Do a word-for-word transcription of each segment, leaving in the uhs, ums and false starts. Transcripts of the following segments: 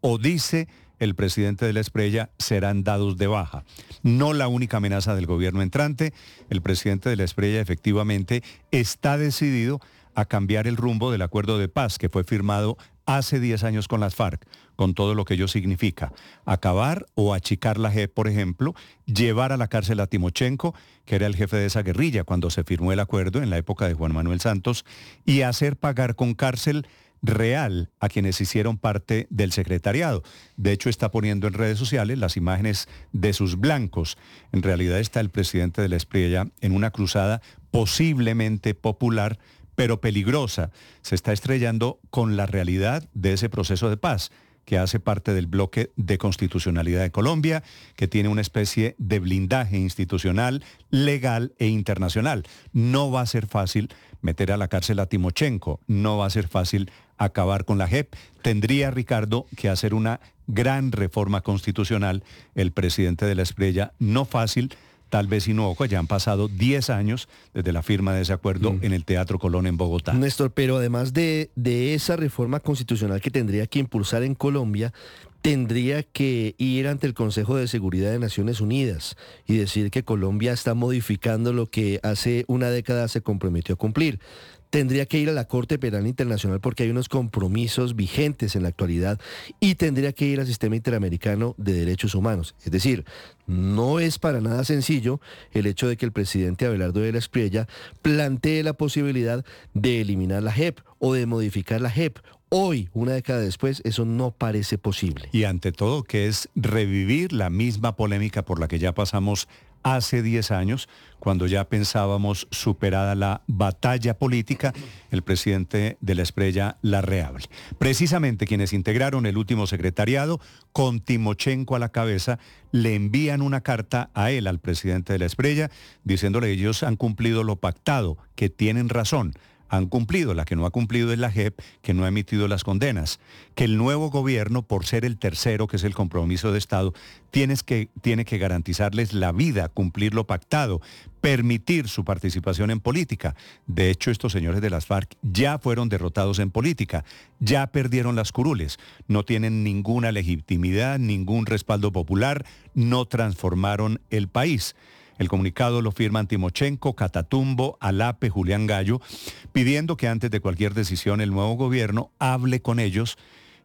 o dice el presidente de la Espriella, serán dados de baja. No la única amenaza del gobierno entrante. El presidente de la Espriella efectivamente está decidido a cambiar el rumbo del acuerdo de paz que fue firmado hace diez años con las FARC, con todo lo que ello significa. Acabar o achicar la J E P, por ejemplo, llevar a la cárcel a Timochenko, que era el jefe de esa guerrilla cuando se firmó el acuerdo en la época de Juan Manuel Santos, y hacer pagar con cárcel real a quienes hicieron parte del secretariado. De hecho, está poniendo en redes sociales las imágenes de sus blancos. En realidad está el presidente de la Espriella en una cruzada posiblemente popular, pero peligrosa. Se está estrellando con la realidad de ese proceso de paz que hace parte del bloque de constitucionalidad de Colombia, que tiene una especie de blindaje institucional, legal e internacional. No va a ser fácil meter a la cárcel a Timochenko, no va a ser fácil acabar con la J E P. Tendría, Ricardo, que hacer una gran reforma constitucional el presidente de la Espriella, no fácil, tal vez inocuo. Ya han pasado diez años desde la firma de ese acuerdo mm. en el Teatro Colón en Bogotá. Néstor, pero además de, de esa reforma constitucional que tendría que impulsar en Colombia, tendría que ir ante el Consejo de Seguridad de Naciones Unidas y decir que Colombia está modificando lo que hace una década se comprometió a cumplir. Tendría que ir a la Corte Penal Internacional porque hay unos compromisos vigentes en la actualidad y tendría que ir al Sistema Interamericano de Derechos Humanos. Es decir, no es para nada sencillo el hecho de que el presidente Abelardo de la Espriella plantee la posibilidad de eliminar la J E P o de modificar la J E P. Hoy, una década después, eso no parece posible. Y ante todo, que es revivir la misma polémica por la que ya pasamos hace diez años, cuando ya pensábamos superada la batalla política, el presidente de la Espriella la reabre. Precisamente quienes integraron el último secretariado, con Timochenko a la cabeza, le envían una carta a él, al presidente de la Espriella, diciéndole que ellos han cumplido lo pactado, que tienen razón. Han cumplido, la que no ha cumplido es la J E P, que no ha emitido las condenas, que el nuevo gobierno, por ser el tercero, que es el compromiso de Estado, tienes que, tiene que garantizarles la vida, cumplir lo pactado, permitir su participación en política. De hecho, estos señores de las FARC ya fueron derrotados en política, ya perdieron las curules, no tienen ninguna legitimidad, ningún respaldo popular, no transformaron el país. El comunicado lo firman Timochenko, Catatumbo, Alape, Julián Gallo, pidiendo que antes de cualquier decisión el nuevo gobierno hable con ellos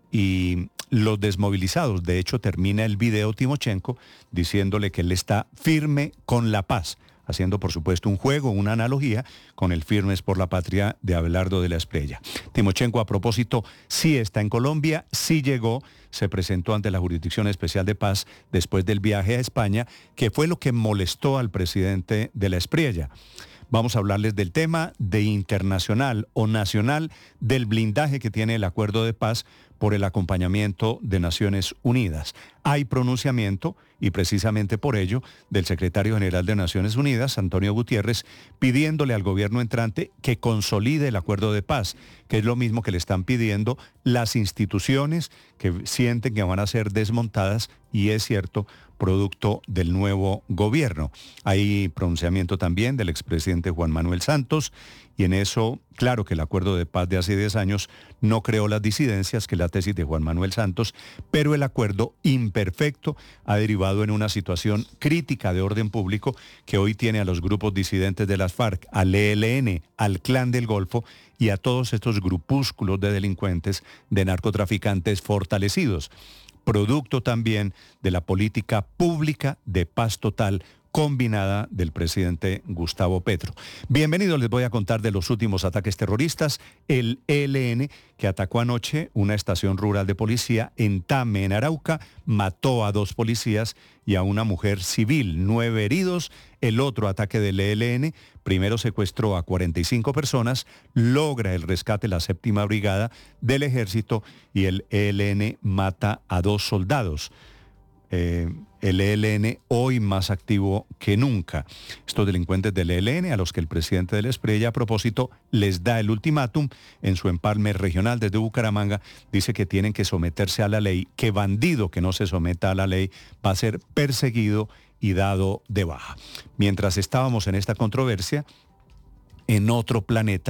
y los desmovilizados. De hecho, termina el video Timochenko diciéndole que él está firme con la paz, haciendo por supuesto un juego, una analogía con el Firmes por la Patria de Abelardo de la Espriella. Timochenko, a propósito, sí está en Colombia, sí llegó, se presentó ante la Jurisdicción Especial de Paz después del viaje a España, que fue lo que molestó al presidente de la Espriella. Vamos a hablarles del tema de internacional o nacional, del blindaje que tiene el acuerdo de paz por el acompañamiento de Naciones Unidas. Hay pronunciamiento, y precisamente por ello, del secretario general de Naciones Unidas, Antonio Gutiérrez, pidiéndole al gobierno entrante que consolide el acuerdo de paz, que es lo mismo que le están pidiendo las instituciones que sienten que van a ser desmontadas, y es cierto, producto del nuevo gobierno. Hay pronunciamiento también del expresidente Juan Manuel Santos, y en eso, claro que el acuerdo de paz de hace diez años no creó las disidencias, que es la tesis de Juan Manuel Santos, pero el acuerdo imperfecto ha derivado en una situación crítica de orden público que hoy tiene a los grupos disidentes de las FARC, al E L N, al Clan del Golfo y a todos estos grupúsculos de delincuentes, de narcotraficantes fortalecidos, producto también de la política pública de paz total combinada del presidente Gustavo Petro. Bienvenidos, les voy a contar de los últimos ataques terroristas. El E L N, que atacó anoche una estación rural de policía en Tame, en Arauca, mató a dos policías y a una mujer civil, nueve heridos. El otro ataque del E L N, primero secuestró a cuarenta y cinco personas, logra el rescate la séptima brigada del ejército y el E L N mata a dos soldados. Eh, el E L N hoy más activo que nunca. Estos delincuentes del E L N, a los que el presidente de la Espriella, a propósito, les da el ultimátum en su empalme regional desde Bucaramanga, dice que tienen que someterse a la ley, que bandido que no se someta a la ley va a ser perseguido y dado de baja. Mientras estábamos en esta controversia, en otro planeta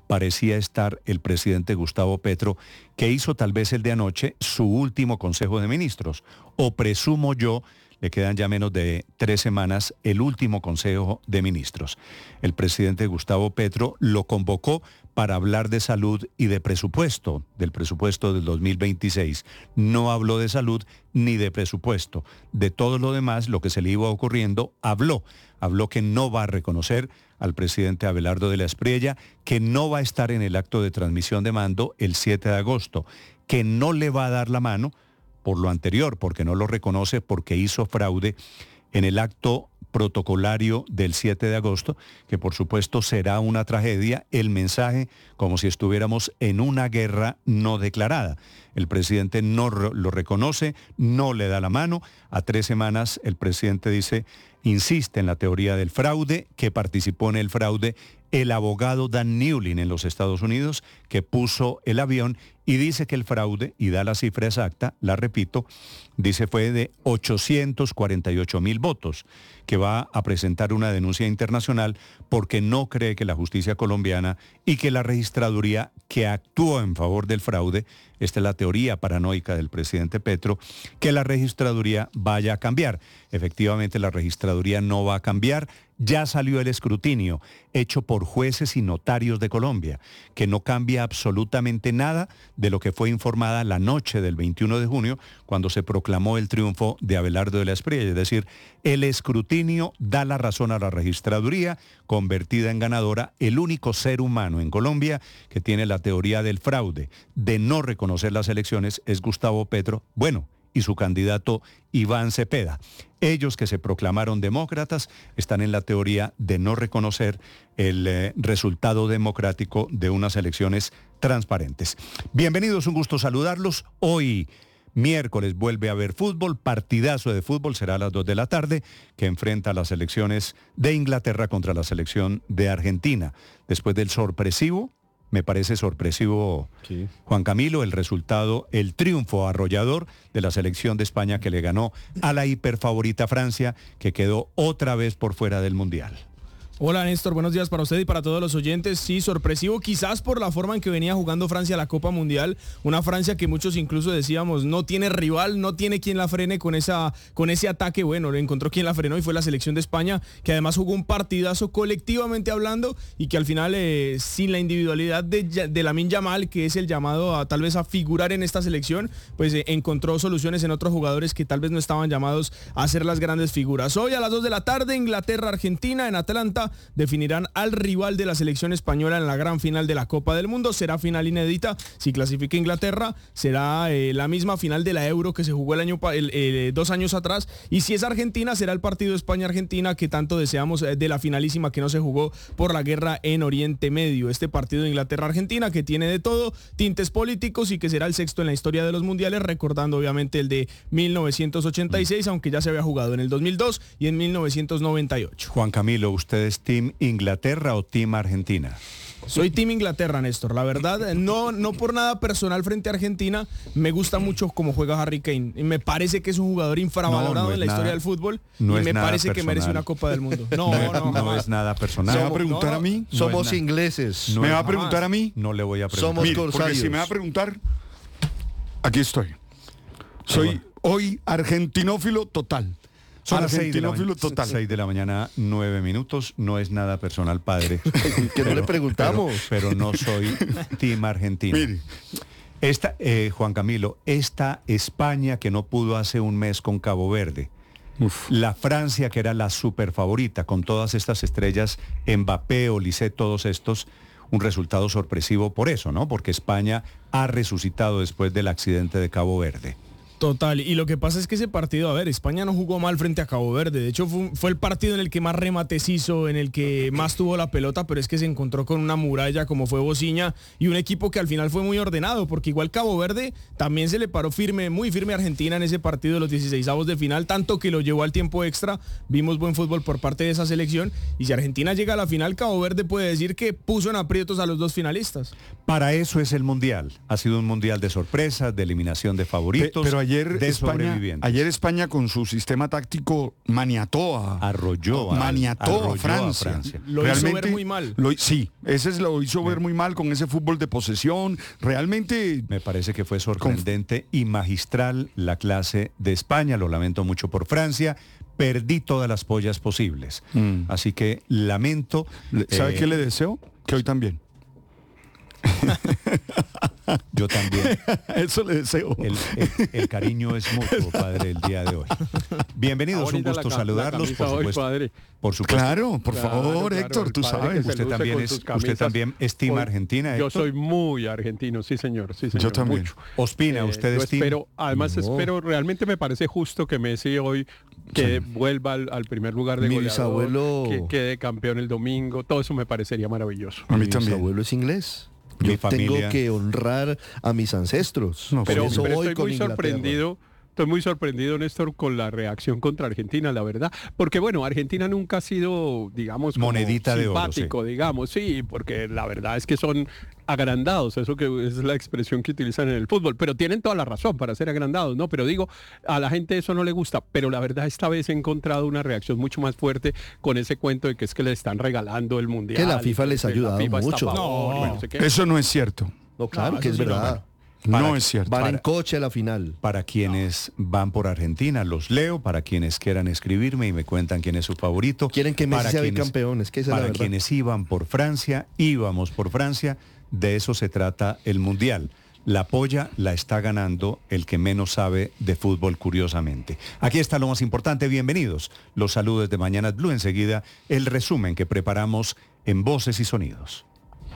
parecía estar el presidente Gustavo Petro, que hizo tal vez el de anoche su último Consejo de Ministros, o presumo yo, le quedan ya menos de tres semanas, el último Consejo de Ministros. El presidente Gustavo Petro lo convocó para hablar de salud y de presupuesto, del presupuesto del dos mil veintiséis. No habló de salud ni de presupuesto. De todo lo demás, lo que se le iba ocurriendo, habló. Habló que no va a reconocer al presidente Abelardo de la Espriella, que no va a estar en el acto de transmisión de mando el siete de agosto, que no le va a dar la mano por lo anterior, porque no lo reconoce, porque hizo fraude en el acto protocolario del siete de agosto, que por supuesto será una tragedia, el mensaje como si estuviéramos en una guerra no declarada. El presidente no lo reconoce, no le da la mano. A tres semanas el presidente dice, insiste en la teoría del fraude, que participó en el fraude el abogado Dan Newlin en los Estados Unidos, que puso el avión, y dice que el fraude, y da la cifra exacta, la repito, dice fue de ochocientos cuarenta y ocho mil votos, que va a presentar una denuncia internacional porque no cree que la justicia colombiana y que la registraduría que actuó en favor del fraude, esta es la teoría paranoica del presidente Petro, que la registraduría vaya a cambiar. Efectivamente, la registraduría no va a cambiar. Ya salió el escrutinio hecho por jueces y notarios de Colombia, que no cambia absolutamente nada de lo que fue informada la noche del veintiuno de junio, cuando se proclamó el triunfo de Abelardo de la Espriella. Es decir, el escrutinio da la razón a la registraduría, convertida en ganadora, el único ser humano en Colombia que tiene la teoría del fraude, de no reconocer las elecciones, es Gustavo Petro. Bueno, y su candidato Iván Cepeda. Ellos que se proclamaron demócratas están en la teoría de no reconocer el eh, resultado democrático de unas elecciones transparentes. Bienvenidos, un gusto saludarlos. Hoy, miércoles, vuelve a haber fútbol, partidazo de fútbol, será a las dos de la tarde, que enfrenta las selecciones de Inglaterra contra la selección de Argentina. Después del sorpresivo, me parece sorpresivo, sí, Juan Camilo, el resultado, el triunfo arrollador de la selección de España, que le ganó a la hiperfavorita Francia, que quedó otra vez por fuera del Mundial. Hola Néstor, buenos días para usted y para todos los oyentes. Sí, sorpresivo quizás por la forma en que venía jugando Francia la Copa Mundial, una Francia que muchos incluso decíamos no tiene rival, no tiene quien la frene con, esa, con ese ataque. Bueno, le encontró quien la frenó y fue la selección de España, que además jugó un partidazo colectivamente hablando y que al final eh, sin la individualidad de, de Lamine Yamal, que es el llamado a tal vez a figurar en esta selección, pues eh, encontró soluciones en otros jugadores que tal vez no estaban llamados a ser las grandes figuras. Hoy a las dos de la tarde, Inglaterra-Argentina en Atlanta definirán al rival de la selección española en la gran final de la Copa del Mundo. Será final inédita. Si clasifica Inglaterra, será eh, la misma final de la Euro que se jugó el año el, eh, dos años atrás. Y si es Argentina, será el partido España-Argentina que tanto deseamos eh, de la finalísima que no se jugó por la guerra en Oriente Medio. Este partido de Inglaterra-Argentina que tiene de todo, tintes políticos, y que será el sexto en la historia de los mundiales, recordando obviamente el de mil novecientos ochenta y seis, aunque ya se había jugado en el dos mil dos y en mil novecientos noventa y ocho. Juan Camilo, ¿ustedes Team Inglaterra o Team Argentina? Soy Team Inglaterra, Néstor. La verdad, no, no por nada personal frente a Argentina, me gusta mucho cómo juega Harry Kane. Y me parece que es un jugador infravalorado no, no en la nada, historia del fútbol. No y me parece personal. que merece una Copa del Mundo. No, no, no, no, no es nada personal. ¿Me va a preguntar no, a mí? No somos es ingleses. No ¿Me va a preguntar a mí? No le voy a preguntar. Somos Mire, corsarios. porque si me va a preguntar, aquí estoy. Soy bueno. hoy argentinófilo total. Son las argentinófilo total. seis de la mañana, nueve minutos. No es nada personal, padre. que pero, no le preguntamos. Pero, pero no soy Team Argentina. Mire. Esta, eh, Juan Camilo, esta España que no pudo hace un mes con Cabo Verde, Uf. la Francia que era la super favorita con todas estas estrellas, Mbappé, Olise, todos estos, un resultado sorpresivo por eso, ¿no? Porque España ha resucitado después del accidente de Cabo Verde. Total, y lo que pasa es que ese partido, a ver, España no jugó mal frente a Cabo Verde, de hecho fue, fue el partido en el que más remates hizo, en el que más tuvo la pelota, pero es que se encontró con una muralla como fue Bociña y un equipo que al final fue muy ordenado, porque igual Cabo Verde también se le paró firme, muy firme a Argentina en ese partido de los dieciseisavos de final, tanto que lo llevó al tiempo extra. Vimos buen fútbol por parte de esa selección, y si Argentina llega a la final, Cabo Verde puede decir que puso en aprietos a los dos finalistas. Para eso es el Mundial, ha sido un Mundial de sorpresas, de eliminación de favoritos. Pero ayer de España, sobrevivientes. ayer España con su sistema táctico maniató a, Arrolló a- maniató arrolló a a Francia. Francia. Lo hizo ver muy mal. lo- sí, ese es, lo hizo ver muy mal con ese fútbol de posesión. Realmente Me parece que fue sorprendente y magistral la clase de España. Lo lamento mucho por Francia. Perdí todas las pollas posibles. Mm. Así que lamento. ¿Sabe eh, qué le deseo? Que hoy también. Yo también. Eso le deseo. El, el- el cariño es mutuo, padre, el día de hoy. Bienvenidos, un Bonita gusto la ca- saludarlos, la camisa por hoy, supuesto. padre. Por supuesto. Claro, por Claro, favor, claro, Héctor, el tú padre sabes. que se Usted luce también con es- sus usted camisas. también estima Hoy- Argentina, Yo Héctor. soy muy argentino, sí señor, sí señor. Yo también. mucho. Ospina, Eh, usted yo estima. espero, además No. espero, realmente me parece justo que Messi hoy que vuelva al, al primer lugar de Mi goleador, bisabuelo- que quede campeón el domingo, todo eso me parecería maravilloso. A mí Mi también. abuelo es inglés. Mi Yo familia- tengo que honrar a mis ancestros. No, Pero, Por eso pero voy estoy con muy Inglaterra. sorprendido. Estoy muy sorprendido, Néstor, con la reacción contra Argentina, la verdad. Porque, bueno, Argentina nunca ha sido, digamos, como Monedita de oro, simpático, digamos, sí, porque la verdad es que son agrandados, eso que es la expresión que utilizan en el fútbol. Pero tienen toda la razón para ser agrandados, ¿no? Pero digo, a la gente eso no le gusta. Pero la verdad, esta vez he encontrado una reacción mucho más fuerte con ese cuento de que es que le están regalando el Mundial. Que la y FIFA que les ha la ayudado FIFA está a mucho. favor, No. bueno, no sé qué. Eso no es cierto. No, claro No, que eso es sí no, verdad. Para- no es cierto. Van en Para- coche a la final. Para quienes van por Argentina, los leo. Para quienes quieran escribirme y me cuentan quién es su favorito. Quieren que Messi Para sea quienes- bicampeón, es que esa es la Para verdad. quienes iban por Francia, íbamos por Francia. De eso se trata el Mundial. La polla la está ganando el que menos sabe de fútbol, curiosamente. Aquí está lo más importante. Bienvenidos. Los saludos de Mañanas Blue. Enseguida, el resumen que preparamos en Voces y Sonidos.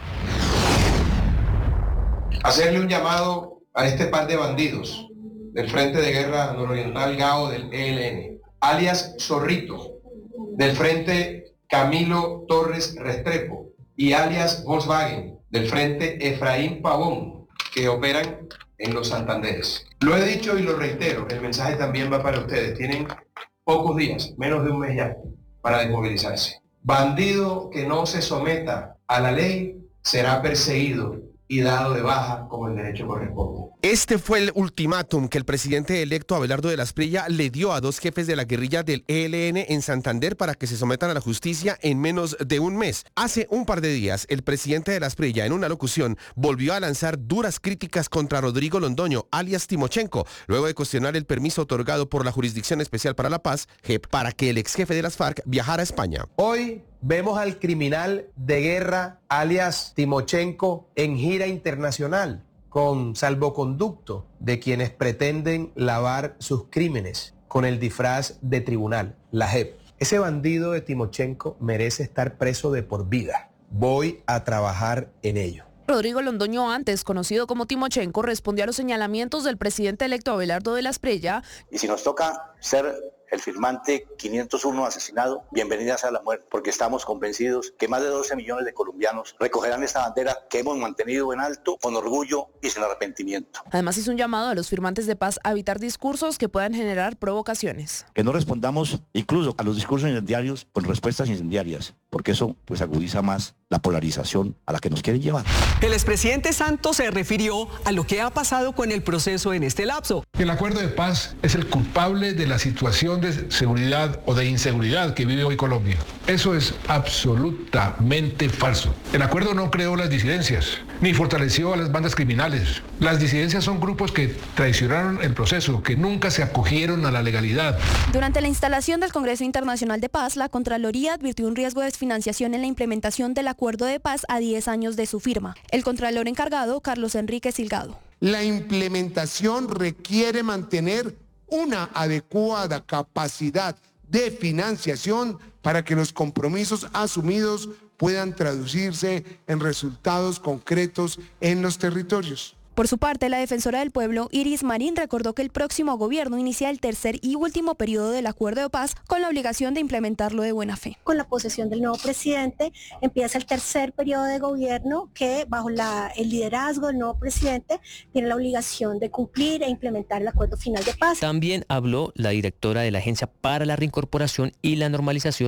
Hacerle un llamado a este par de bandidos del Frente de Guerra Nororiental Gao del E L N, alias Zorrito, del Frente Camilo Torres Restrepo y alias Volkswagen del Frente Efraín Pavón, que operan en los Santanderes. Lo he dicho y lo reitero, el mensaje también va para ustedes. Tienen pocos días, menos de un mes ya, para desmovilizarse. Bandido que no se someta a la ley será perseguido y dado de baja como el derecho corresponde. Este fue el ultimátum que el presidente electo Abelardo de la Espriella le dio a dos jefes de la guerrilla del E L N en Santander para que se sometan a la justicia en menos de un mes. Hace un par de días, el presidente de la Espriella, en una locución, volvió a lanzar duras críticas contra Rodrigo Londoño, alias Timochenko, luego de cuestionar el permiso otorgado por la Jurisdicción Especial para la Paz, J E P, para que el ex jefe de las FARC viajara a España. Hoy vemos al criminal de guerra, alias Timochenko, en gira internacional, con salvoconducto de quienes pretenden lavar sus crímenes con el disfraz de tribunal, la J E P. Ese bandido de Timochenko merece estar preso de por vida. Voy a trabajar en ello. Rodrigo Londoño, antes conocido como Timochenko, respondió a los señalamientos del presidente electo Abelardo de la Espriella. Y si nos toca ser el firmante quinientos uno asesinado, bienvenidas a la muerte, porque estamos convencidos que más de doce millones de colombianos recogerán esta bandera que hemos mantenido en alto, con orgullo y sin arrepentimiento. Además hizo un llamado a los firmantes de paz a evitar discursos que puedan generar provocaciones. Que no respondamos incluso a los discursos incendiarios con respuestas incendiarias, porque eso pues agudiza más la polarización a la que nos quieren llevar. El expresidente Santos se refirió a lo que ha pasado con el proceso en este lapso. El acuerdo de paz es el culpable de la situación de seguridad o de inseguridad que vive hoy Colombia. Eso es absolutamente falso. El acuerdo no creó las disidencias, ni fortaleció a las bandas criminales. Las disidencias son grupos que traicionaron el proceso, que nunca se acogieron a la legalidad. Durante la instalación del Congreso Internacional de Paz, la Contraloría advirtió un riesgo de desfinanciación en la implementación del acuerdo de paz a diez años de su firma. El contralor encargado, Carlos Enrique Silgado. La implementación requiere mantener una adecuada capacidad de financiación para que los compromisos asumidos puedan traducirse en resultados concretos en los territorios. Por su parte, la defensora del pueblo, Iris Marín, recordó que el próximo gobierno inicia el tercer y último periodo del acuerdo de paz con la obligación de implementarlo de buena fe. Con la posesión del nuevo presidente empieza el tercer periodo de gobierno que, bajo la, el liderazgo del nuevo presidente, tiene la obligación de cumplir e implementar el acuerdo final de paz. También habló la directora de la Agencia para la Reincorporación y la Normalización,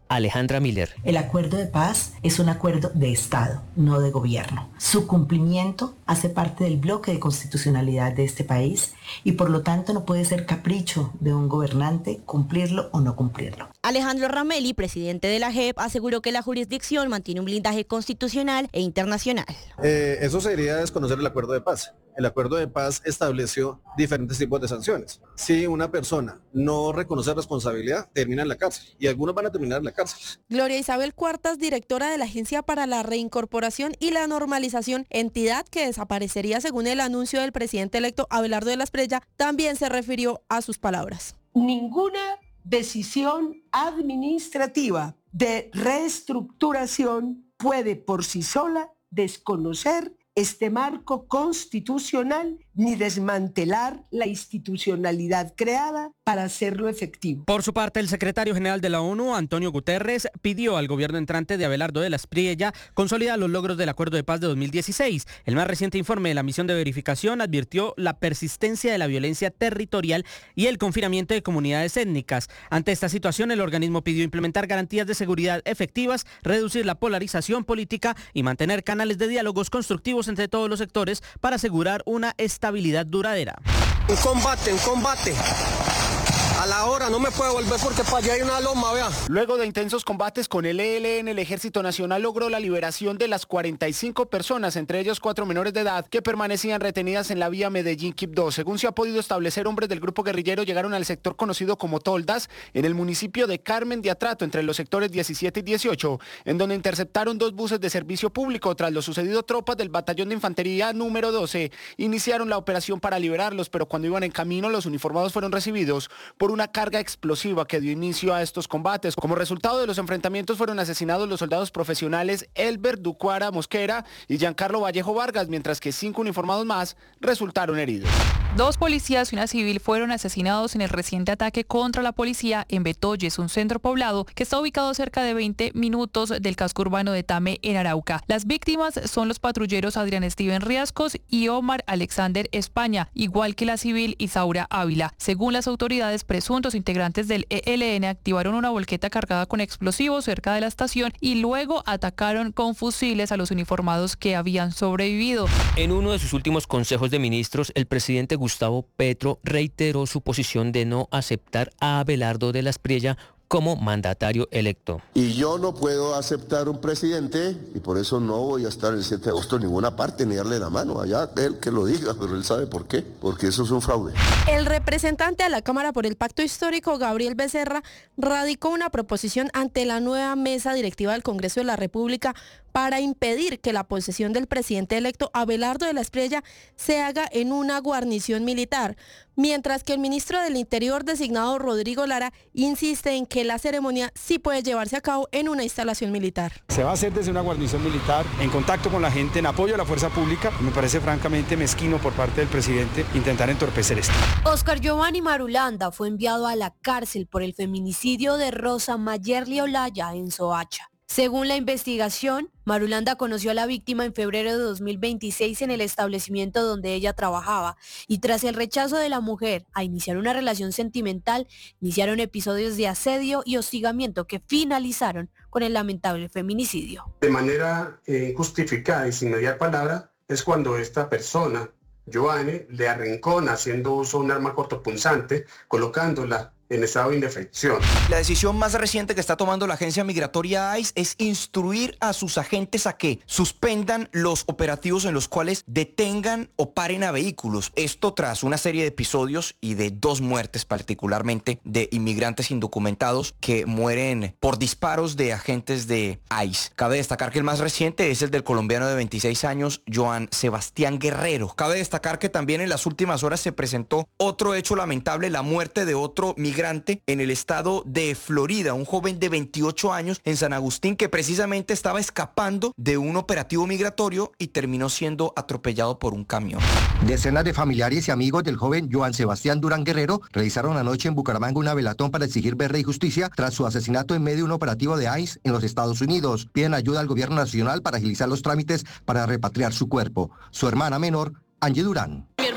Alejandra Miller. El acuerdo de paz es un acuerdo de Estado, no de gobierno. Su cumplimiento hace parte del bloque de constitucionalidad de este país y por lo tanto no puede ser capricho de un gobernante cumplirlo o no cumplirlo. Alejandro Ramelli, presidente de la J E P, aseguró que la jurisdicción mantiene un blindaje constitucional e internacional. Eh, eso sería desconocer el acuerdo de paz. El acuerdo de paz estableció diferentes tipos de sanciones. Si una persona no reconoce responsabilidad, termina en la cárcel y algunos van a terminar en la cárcel. Gloria Isabel Cuartas, directora de la Agencia para la Reincorporación y la Normalización, entidad que desaparecería según el anuncio del presidente electo Abelardo de la Espriella, también se refirió a sus palabras. Ninguna decisión administrativa de reestructuración puede por sí sola desconocer este marco constitucional ni desmantelar la institucionalidad creada para hacerlo efectivo. Por su parte, el secretario general de la ONU, Antonio Guterres, pidió al gobierno entrante de Abelardo de la Espriella consolidar los logros del Acuerdo de Paz de dos mil dieciséis. El más reciente informe de la misión de verificación advirtió la persistencia de la violencia territorial y el confinamiento de comunidades étnicas. Ante esta situación, el organismo pidió implementar garantías de seguridad efectivas, reducir la polarización política y mantener canales de diálogos constructivos entre todos los sectores para asegurar una estabilidad duradera. Un combate, un combate. A la hora, no me puedo volver porque para allá hay una loma, vea. Luego de intensos combates con el E L N, el Ejército Nacional logró la liberación de las cuarenta y cinco personas, entre ellos cuatro menores de edad, que permanecían retenidas en la vía Medellín-Quibdó. Según se ha podido establecer, hombres del grupo guerrillero llegaron al sector conocido como Toldas, en el municipio de Carmen de Atrato, entre los sectores diecisiete y dieciocho, en donde interceptaron dos buses de servicio público. Tras lo sucedido, tropas del batallón de infantería número doce iniciaron la operación para liberarlos, pero cuando iban en camino, los uniformados fueron recibidos por una carga explosiva que dio inicio a estos combates. Como resultado de los enfrentamientos fueron asesinados los soldados profesionales Elber Ducuara Mosquera y Giancarlo Vallejo Vargas, mientras que cinco uniformados más resultaron heridos. Dos policías y una civil fueron asesinados en el reciente ataque contra la policía en Betoyes, un centro poblado que está ubicado cerca de veinte minutos del casco urbano de Tame, en Arauca. Las víctimas son los patrulleros Adrián Steven Riascos y Omar Alexander España, igual que la civil Isaura Ávila. Según las autoridades, presuntos integrantes del E L N activaron una volqueta cargada con explosivos cerca de la estación y luego atacaron con fusiles a los uniformados que habían sobrevivido. En uno de sus últimos consejos de ministros, el presidente Gustavo Petro reiteró su posición de no aceptar a Abelardo de la Espriella como mandatario electo. Y yo no puedo aceptar un presidente, y por eso no voy a estar el siete de agosto en ninguna parte ni darle la mano. Allá él que lo diga, pero él sabe por qué, porque eso es un fraude. El representante a la Cámara por el Pacto Histórico, Gabriel Becerra, radicó una proposición ante la nueva mesa directiva del Congreso de la República para impedir que la posesión del presidente electo Abelardo de la Espriella se haga en una guarnición militar, mientras que el ministro del Interior designado Rodrigo Lara insiste en que la ceremonia sí puede llevarse a cabo en una instalación militar. Se va a hacer desde una guarnición militar, en contacto con la gente, en apoyo a la fuerza pública. Me parece francamente mezquino por parte del presidente intentar entorpecer esto. Oscar Giovanni Marulanda fue enviado a la cárcel por el feminicidio de Rosa Mayerly Olaya en Soacha. Según la investigación, Marulanda conoció a la víctima en febrero de dos mil veintiséis en el establecimiento donde ella trabajaba y tras el rechazo de la mujer a iniciar una relación sentimental, iniciaron episodios de asedio y hostigamiento que finalizaron con el lamentable feminicidio. De manera eh, justificada y sin mediar palabra es cuando esta persona, Giovanni, le arrincona haciendo uso de un arma cortopunzante, colocándola en estado de indefensión. La decisión más reciente que está tomando la agencia migratoria ICE es instruir a sus agentes a que suspendan los operativos en los cuales detengan o paren a vehículos. Esto tras una serie de episodios y de dos muertes particularmente de inmigrantes indocumentados que mueren por disparos de agentes de ICE. Cabe destacar que el más reciente es el del colombiano de veintiséis años, Joan Sebastián Guerrero. Cabe destacar que también en las últimas horas se presentó otro hecho lamentable, la muerte de otro migrante en el estado de Florida, un joven de veintiocho años en San Agustín que precisamente estaba escapando de un operativo migratorio y terminó siendo atropellado por un camión. Decenas de familiares y amigos del joven Joan Sebastián Durán Guerrero realizaron anoche en Bucaramanga una velatón para exigir verdad y justicia tras su asesinato en medio de un operativo de ICE en los Estados Unidos. Piden ayuda al gobierno nacional para agilizar los trámites para repatriar su cuerpo. Su hermana menor, Angie Durán. Mi hermana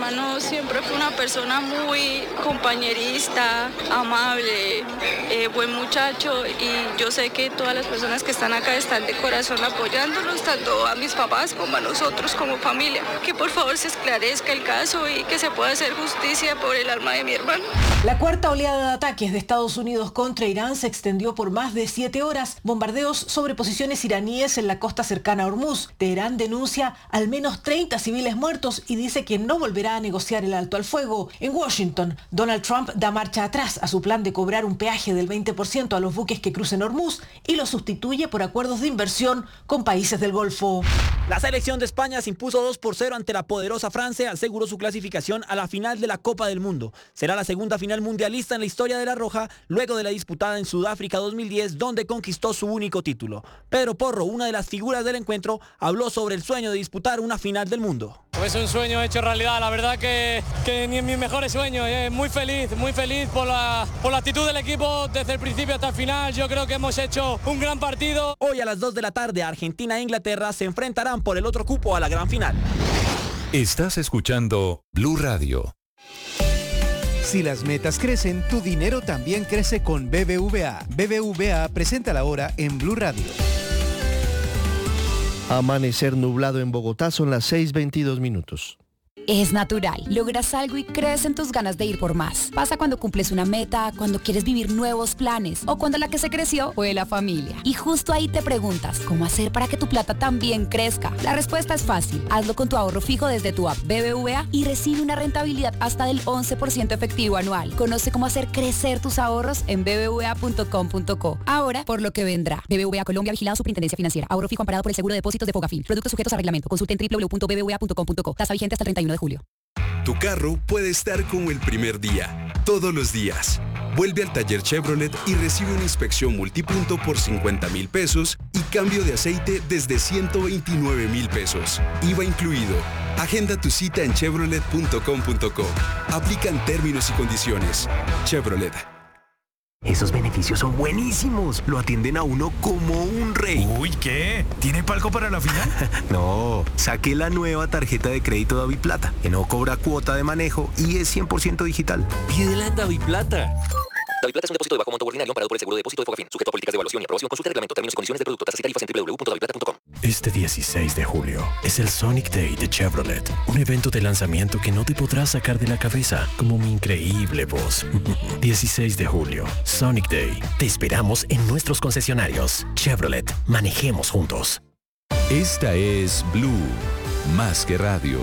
hermano siempre fue una persona muy compañerista, amable, eh, buen muchacho, y yo sé que todas las personas que están acá están de corazón apoyándonos, tanto a mis papás como a nosotros como familia. Que por favor se esclarezca el caso y que se pueda hacer justicia por el alma de mi hermano. La cuarta oleada de ataques de Estados Unidos contra Irán se extendió por más de siete horas. Bombardeos sobre posiciones iraníes en la costa cercana a Hormuz. Teherán denuncia al menos treinta civiles muertos y dice que no volverá a negociar el alto al fuego. En Washington, Donald Trump da marcha atrás a su plan de cobrar un peaje del veinte por ciento a los buques que crucen Hormuz y lo sustituye por acuerdos de inversión con países del Golfo. La selección de España se impuso dos por cero ante la poderosa Francia, aseguró su clasificación a la final de la Copa del Mundo. Será la segunda final mundialista en la historia de la Roja, luego de la disputada en Sudáfrica dos mil diez, donde conquistó su único título. Pedro Porro, una de las figuras del encuentro, habló sobre el sueño de disputar una final del mundo. Es un sueño hecho realidad, la verdad que, que ni en mis mejores sueños. Eh, muy feliz, muy feliz por la, por la actitud del equipo desde el principio hasta el final. Yo creo que hemos hecho un gran partido. Hoy a las dos de la tarde, Argentina e Inglaterra se enfrentarán por el otro cupo a la gran final. Estás escuchando Blue Radio. Si las metas crecen, tu dinero también crece con B B V A. B B V A presenta la hora en Blue Radio. Amanecer nublado en Bogotá, son las seis veintidós minutos. Es natural. Logras algo y crees en tus ganas de ir por más. Pasa cuando cumples una meta, cuando quieres vivir nuevos planes o cuando la que se creció fue la familia. Y justo ahí te preguntas, ¿cómo hacer para que tu plata también crezca? La respuesta es fácil. Hazlo con tu ahorro fijo desde tu app B B V A y recibe una rentabilidad hasta del once por ciento efectivo anual. Conoce cómo hacer crecer tus ahorros en b b v a punto com punto co. Ahora, por lo que vendrá. B B V A Colombia, vigilado Superintendencia Financiera. Ahorro fijo amparado por el seguro de depósitos de Fogafín. Productos sujetos a reglamento. Consulte en w w w punto b b v a punto com punto co. Tasa vigente hasta el treinta y uno de julio. Tu carro puede estar como el primer día, todos los días. Vuelve al taller Chevrolet y recibe una inspección multipunto por cincuenta mil pesos y cambio de aceite desde ciento veintinueve mil pesos. I V A incluido. Agenda tu cita en chevrolet punto com punto co. Aplican términos y condiciones. Chevrolet. Esos beneficios son buenísimos. Lo atienden a uno como un rey. Uy, ¿qué? ¿Tiene palco para la final? No, saqué la nueva tarjeta de crédito Daviplata, que no cobra cuota de manejo y es cien por ciento digital. Pídela en Daviplata. Daviplata es un depósito de bajo monto ordinario amparado por el seguro de depósito de Fogafín, sujeto a políticas de evaluación y aprobación. Consulta reglamento, términos y condiciones del producto, tasas y tarifas en w w w punto daviplata punto com. Este dieciséis de julio es el Sonic Day de Chevrolet, un evento de lanzamiento que no te podrás sacar de la cabeza, como mi increíble voz. dieciséis de julio, Sonic Day. Te esperamos en nuestros concesionarios. Chevrolet, manejemos juntos. Esta es Blue, más que radio.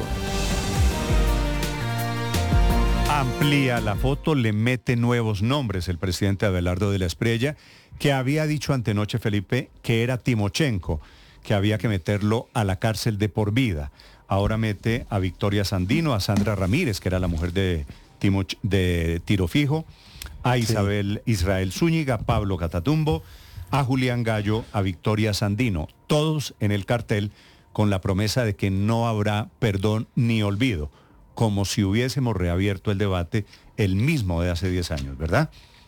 Amplía la foto, le mete nuevos nombres el presidente Abelardo de la Espriella, que había dicho antenoche, Felipe, que era Timochenko, que había que meterlo a la cárcel de por vida. Ahora mete a Victoria Sandino, a Sandra Ramírez, que era la mujer de, Timo, de Tiro Fijo, a Isabel sí. Israel Zúñiga, Pablo Catatumbo, a Julián Gallo, a Victoria Sandino, todos en el cartel con la promesa de que no habrá perdón ni olvido, como si hubiésemos reabierto el debate el mismo de hace diez años, ¿verdad?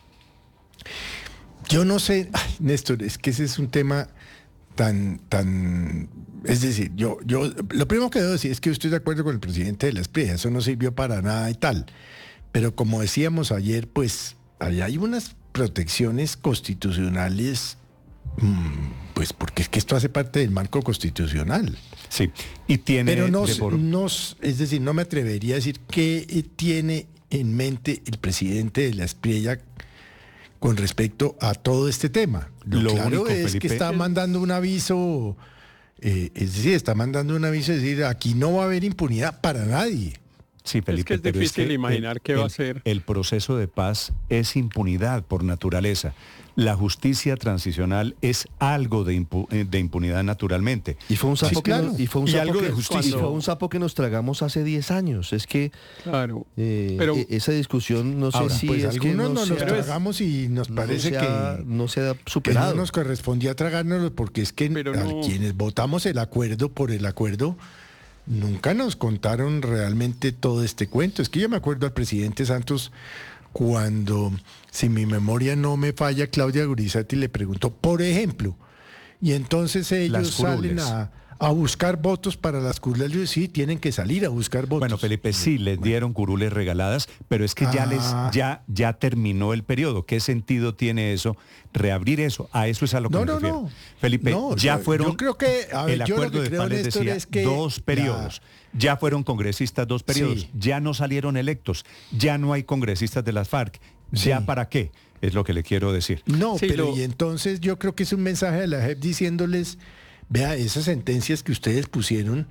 Yo no sé, ay, Néstor, es que ese es un tema tan, tan, es decir, yo, yo, lo primero que debo decir es que estoy de acuerdo con el presidente de la Espriella, eso no sirvió para nada y tal, pero como decíamos ayer, pues, allá hay unas protecciones constitucionales, pues porque es que esto hace parte del marco constitucional. Sí, y tiene... Pero no, por... no, es decir, no me atrevería a decir qué tiene en mente el presidente de la Espriella con respecto a todo este tema. Lo, Lo claro único, es Felipe, que está mandando un aviso, eh, es decir, está mandando un aviso, es decir, aquí no va a haber impunidad para nadie. Sí, Felipe, es que es difícil es que imaginar el, qué va el, a ser. El proceso de paz es impunidad por naturaleza. La justicia transicional es algo de, impu, de impunidad naturalmente. Y fue un sapo, sí, que, claro. nos, y fue un y sapo algo que, de justicia. Y fue un sapo que nos tragamos hace diez años. Es que claro, eh, pero, esa discusión no sé ahora, si pues es que no no nos tragamos y nos parece no se ha, que no se ha superado. Que no nos correspondía tragárnoslo porque es que pero a no. quienes votamos el acuerdo por el acuerdo nunca nos contaron realmente todo este cuento. Es que yo me acuerdo al presidente Santos cuando, si mi memoria no me falla, Claudia Gurizati le preguntó, por ejemplo, y entonces ellos salen a, a buscar votos para las curules, sí, tienen que salir a buscar votos. Bueno, Felipe, sí, les dieron curules regaladas, pero es que ya Ah. les ya ya terminó el periodo. ¿Qué sentido tiene eso? Reabrir eso, a eso es a lo que No, me no, refiero. no. Felipe, No, ya yo- fueron yo creo que, a ver, el yo lo acuerdo que de creo, paz les Néstor, decía es que dos periodos. Ya fueron congresistas dos periodos, Sí. ya no salieron electos, ya no hay congresistas de las FARC. ¿Ya Sí. para qué? Es lo que le quiero decir. No, Sí, pero lo- y entonces yo creo que es un mensaje de la J E P diciéndoles, vea, esas sentencias que ustedes pusieron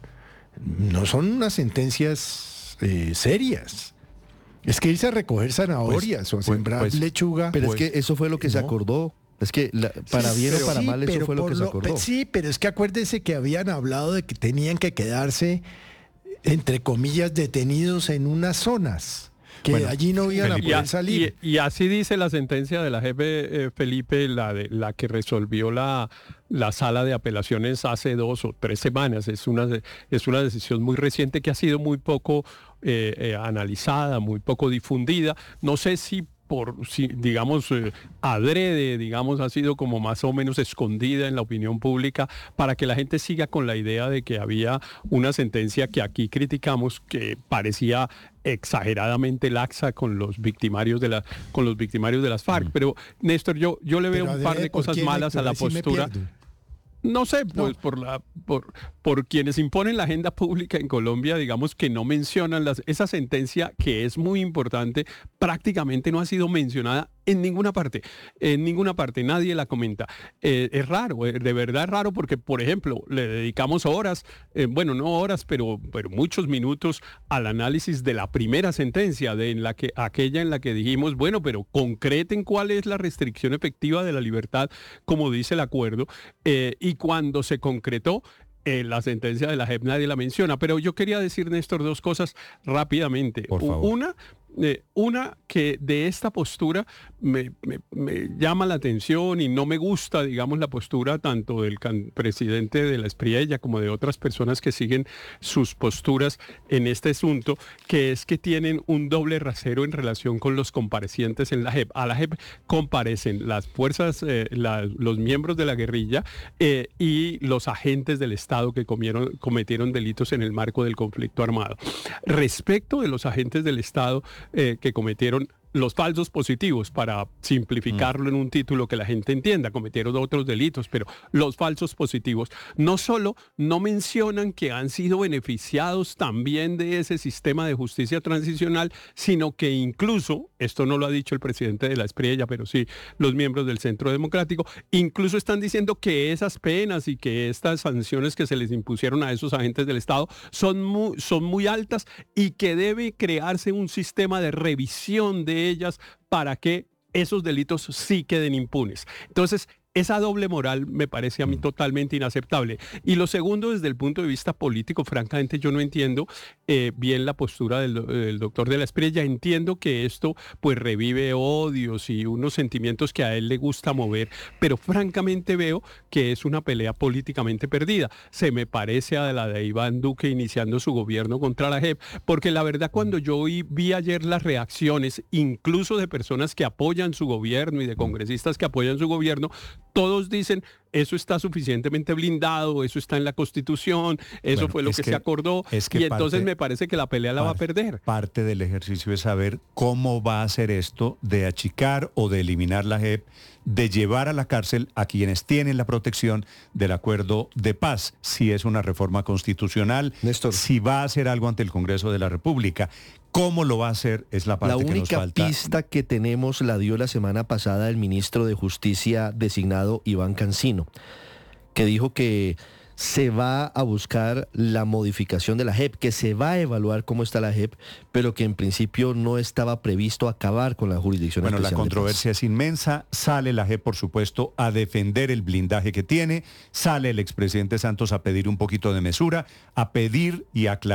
no son unas sentencias eh, serias. Es que irse a recoger zanahorias o a pues- sembrar pues- lechuga. Pero pues, es que eso fue lo que se no. acordó. Es que la- para Sí, bien o pero- para sí, mal eso pero fue lo por que se acordó. pe- Sí, pero es que acuérdense que habían hablado de que tenían que quedarse, entre comillas, detenidos en unas zonas, que Bueno, allí no iban a y, poder salir. y- y así dice la sentencia de la J E P, eh, Felipe, la, de, la que resolvió la, la sala de apelaciones hace dos o tres semanas. Es una, de- es una decisión muy reciente que ha sido muy poco eh, eh, analizada, muy poco difundida. No sé si por, si, digamos, eh, adrede, digamos, ha sido como más o menos escondida en la opinión pública para que la gente siga con la idea de que había una sentencia que aquí criticamos que parecía exageradamente laxa con los victimarios de la con los victimarios de las FARC. Pero Néstor, yo yo le veo Pero un par adrede, de ¿por cosas quién, malas a Héctor? la Ahí sí me postura. pierdo. No sé, pues por la por por quienes imponen la agenda pública en Colombia, digamos que no mencionan las esa sentencia que es muy importante, prácticamente no ha sido mencionada en ninguna parte, en ninguna parte, nadie la comenta. Eh, es raro, eh, de verdad es raro porque, por ejemplo, le dedicamos horas, eh, bueno, no horas, pero, pero muchos minutos al análisis de la primera sentencia, de en la que, aquella en la que dijimos, bueno, pero concreten cuál es la restricción efectiva de la libertad, como dice el acuerdo, eh, y cuando se concretó, eh, la sentencia de la J E P nadie la menciona. Pero yo quería decir, Néstor, dos cosas rápidamente. Por favor. Una, eh, una que de esta postura me, me- me llama la atención y no me gusta, digamos, la postura tanto del can- presidente de la Espriella como de otras personas que siguen sus posturas en este asunto, que es que tienen un doble rasero en relación con los comparecientes en la J E P. A la J E P comparecen las fuerzas, eh, la- los miembros de la guerrilla eh, y los agentes del Estado que comieron- cometieron delitos en el marco del conflicto armado. Respecto de los agentes del Estado eh, que cometieron los falsos positivos, para simplificarlo en un título que la gente entienda, cometieron otros delitos, pero los falsos positivos no solo no mencionan que han sido beneficiados también de ese sistema de justicia transicional, sino que incluso, esto no lo ha dicho el presidente de la Espriella, pero sí los miembros del Centro Democrático, incluso están diciendo que esas penas y que estas sanciones que se les impusieron a esos agentes del Estado son muy, son muy altas y que debe crearse un sistema de revisión de ellas para que esos delitos sí queden impunes. Entonces, esa doble moral me parece a mí totalmente inaceptable. Y lo segundo, desde el punto de vista político, francamente yo no entiendo eh, bien la postura del, do- del doctor de la Espriella. Entiendo que esto pues revive odios y unos sentimientos que a él le gusta mover, pero francamente veo que es una pelea políticamente perdida. Se me parece a la de Iván Duque iniciando su gobierno contra la J E P, porque la verdad cuando yo vi, vi ayer las reacciones, incluso de personas que apoyan su gobierno y de congresistas que apoyan su gobierno, todos dicen, eso está suficientemente blindado, eso está en la Constitución, eso Bueno, fue lo es que, que- se acordó, es que y entonces parte- me parece que la pelea la va a perder. Parte del ejercicio es saber cómo va a ser esto de achicar o de eliminar la J E P, de llevar a la cárcel a quienes tienen la protección del acuerdo de paz, si es una reforma constitucional, si va a hacer algo ante el Congreso de la República. ¿Cómo lo va a hacer? Es la parte La que nos única falta. pista que tenemos la dio la semana pasada el ministro de Justicia designado Iván Cancino, que dijo que se va a buscar la modificación de la J E P, que se va a evaluar cómo está la J E P, pero que en principio no estaba previsto acabar con la jurisdicción Bueno, la especial de paz. controversia es inmensa. Sale la J E P, por supuesto, a defender el blindaje que tiene. Sale el expresidente Santos a pedir un poquito de mesura, a pedir y aclarar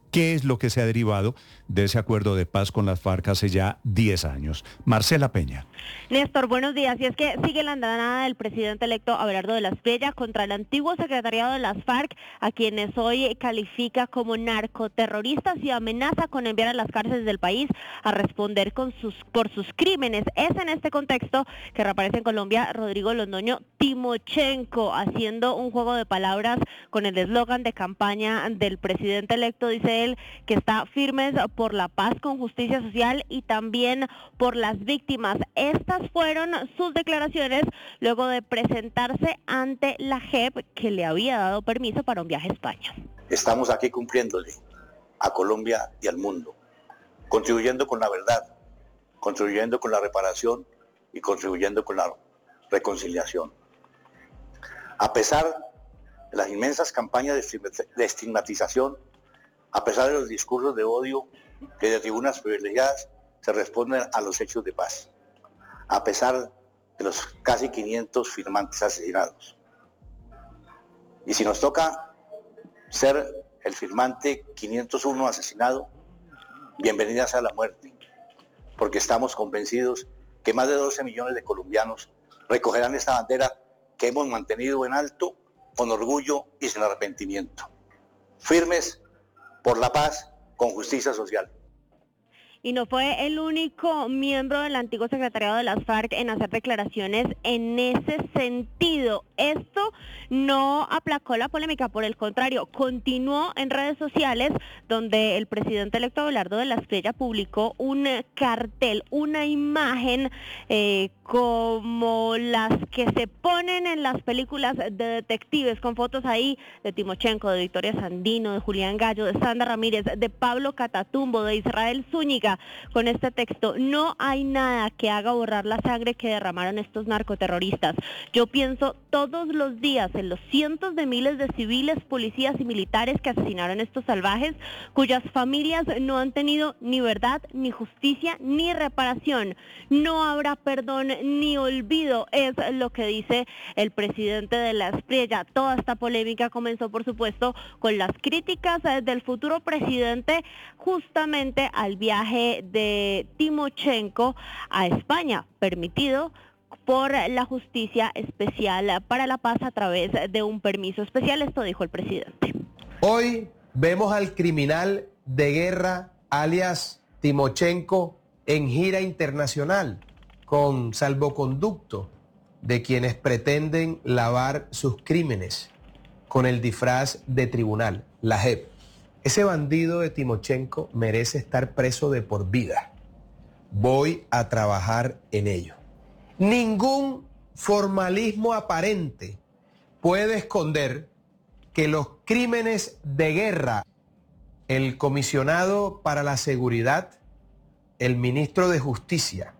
qué es lo que se ha derivado de ese acuerdo de paz con las FARC hace ya diez años. Marcela Peña. Néstor, buenos días. Y es que sigue la andanada del presidente electo Abelardo de la Espriella contra el antiguo secretariado de las FARC, a quienes hoy califica como narcoterroristas y amenaza con enviar a las cárceles del país a responder con sus, por sus crímenes. Es en este contexto que reaparece en Colombia Rodrigo Londoño Timochenko, haciendo un juego de palabras con el eslogan de campaña del presidente electo. Dice él que está firmes por la paz con justicia social y también por las víctimas. Estas fueron sus declaraciones luego de presentarse ante la J E P, que le había dado permiso para un viaje a España. Estamos aquí cumpliéndole a Colombia y al mundo, contribuyendo con la verdad, contribuyendo con la reparación y contribuyendo con la reconciliación. A pesar de las inmensas campañas de estigmatización, a pesar de los discursos de odio que de tribunas privilegiadas se responden a los hechos de paz, a pesar de los casi quinientos firmantes asesinados. Y si nos toca ser el firmante quinientos uno asesinado, bienvenida sea la muerte, porque estamos convencidos que más de doce millones de colombianos recogerán esta bandera que hemos mantenido en alto, con orgullo y sin arrepentimiento. Firmes por la paz con justicia social. Y no fue el único miembro del antiguo secretariado de las FARC en hacer declaraciones en ese sentido. Esto no aplacó la polémica, por el contrario, continuó en redes sociales, donde el presidente electo Abelardo de la Espriella publicó un cartel, una imagen eh, como las que se ponen en las películas de detectives, con fotos ahí de Timochenko, de Victoria Sandino, de Julián Gallo, de Sandra Ramírez, de Pablo Catatumbo, de Israel Zúñiga, con este texto: no hay nada que haga borrar la sangre que derramaron estos narcoterroristas. Yo pienso todos los días en los cientos de miles de civiles, policías y militares que asesinaron a estos salvajes, cuyas familias no han tenido ni verdad, ni justicia, ni reparación. No habrá perdón ni olvido, es lo que dice el presidente de la Espriella. Toda esta polémica comenzó, por supuesto, con las críticas del futuro presidente justamente al viaje de Timochenko a España, permitido por la Justicia Especial para la Paz a través de un permiso especial. Esto dijo el presidente. Hoy vemos al criminal de guerra, alias Timochenko, en gira internacional, con salvoconducto de quienes pretenden lavar sus crímenes con el disfraz de tribunal, la J E P. Ese bandido de Timochenko merece estar preso de por vida. Voy a trabajar en ello. Ningún formalismo aparente puede esconder que los crímenes de guerra, el comisionado para la seguridad, el ministro de Justicia,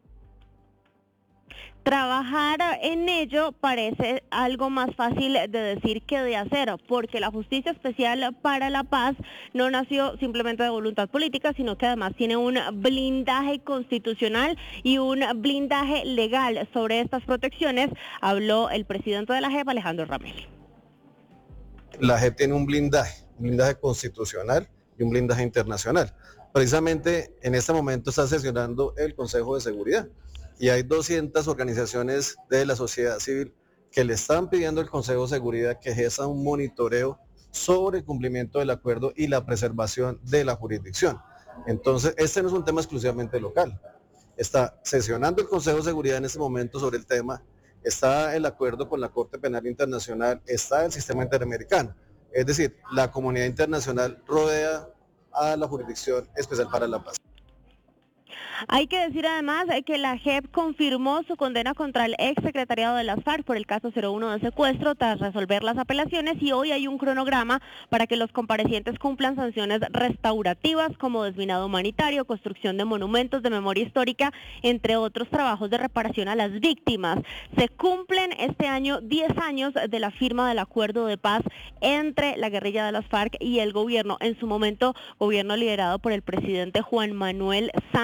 trabajar en ello parece algo más fácil de decir que de hacer, porque la Justicia Especial para la Paz no nació simplemente de voluntad política, sino que además tiene un blindaje constitucional y un blindaje legal. Sobre estas protecciones habló el presidente de la J E P, Alejandro Ramel. La J E P tiene un blindaje, un blindaje constitucional y un blindaje internacional. Precisamente en este momento está sesionando el Consejo de Seguridad. Y hay doscientas organizaciones de la sociedad civil que le están pidiendo al Consejo de Seguridad que ejerza un monitoreo sobre el cumplimiento del acuerdo y la preservación de la jurisdicción. Entonces, este no es un tema exclusivamente local. Está sesionando el Consejo de Seguridad en este momento sobre el tema, está el acuerdo con la Corte Penal Internacional, está el sistema interamericano. Es decir, la comunidad internacional rodea a la Jurisdicción Especial para la Paz. Hay que decir además que la J E P confirmó su condena contra el ex secretariado de las FARC por el caso cero uno de secuestro tras resolver las apelaciones, y hoy hay un cronograma para que los comparecientes cumplan sanciones restaurativas como desminado humanitario, construcción de monumentos de memoria histórica, entre otros trabajos de reparación a las víctimas. Se cumplen este año diez años de la firma del acuerdo de paz entre la guerrilla de las FARC y el gobierno, en su momento gobierno liderado por el presidente Juan Manuel Santos.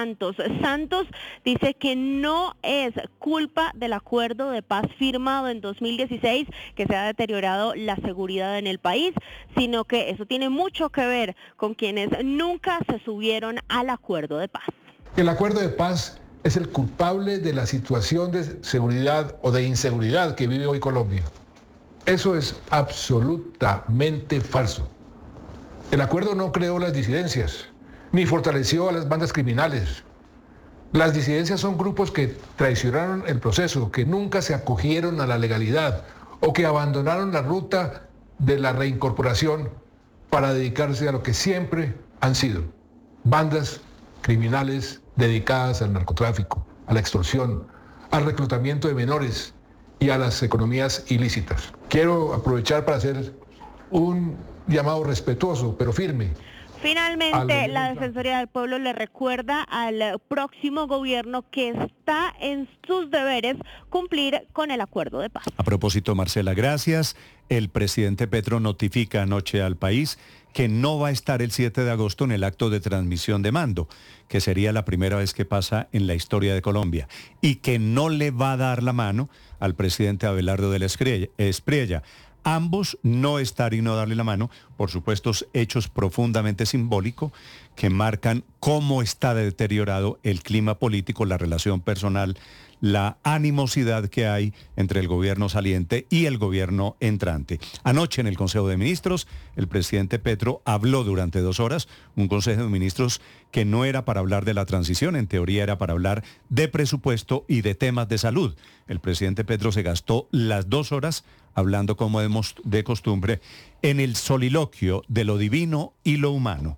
Santos dice que no es culpa del acuerdo de paz firmado en dos mil dieciséis que se ha deteriorado la seguridad en el país, sino que eso tiene mucho que ver con quienes nunca se subieron al acuerdo de paz. El acuerdo de paz es el culpable de la situación de seguridad o de inseguridad que vive hoy Colombia. Eso es absolutamente falso. El acuerdo no creó las disidencias, ni fortaleció a las bandas criminales. Las disidencias son grupos que traicionaron el proceso, que nunca se acogieron a la legalidad o que abandonaron la ruta de la reincorporación para dedicarse a lo que siempre han sido, bandas criminales dedicadas al narcotráfico, a la extorsión, al reclutamiento de menores y a las economías ilícitas. Quiero aprovechar para hacer un llamado respetuoso, pero firme. Finalmente, la Defensoría del Pueblo le recuerda al próximo gobierno que está en sus deberes cumplir con el acuerdo de paz. A propósito, Marcela, gracias. El presidente Petro notifica anoche al país que no va a estar el siete de agosto en el acto de transmisión de mando, que sería la primera vez que pasa en la historia de Colombia, y que no le va a dar la mano al presidente Abelardo de la Espriella. Ambos no estar y no darle la mano, por supuesto, hechos profundamente simbólicos que marcan cómo está deteriorado el clima político, la relación personal, la animosidad que hay entre el gobierno saliente y el gobierno entrante. Anoche en el Consejo de Ministros, el presidente Petro habló durante dos horas, un Consejo de Ministros que no era para hablar de la transición, en teoría era para hablar de presupuesto y de temas de salud. El presidente Petro se gastó las dos horas hablando como de costumbre en el soliloquio de lo divino y lo humano.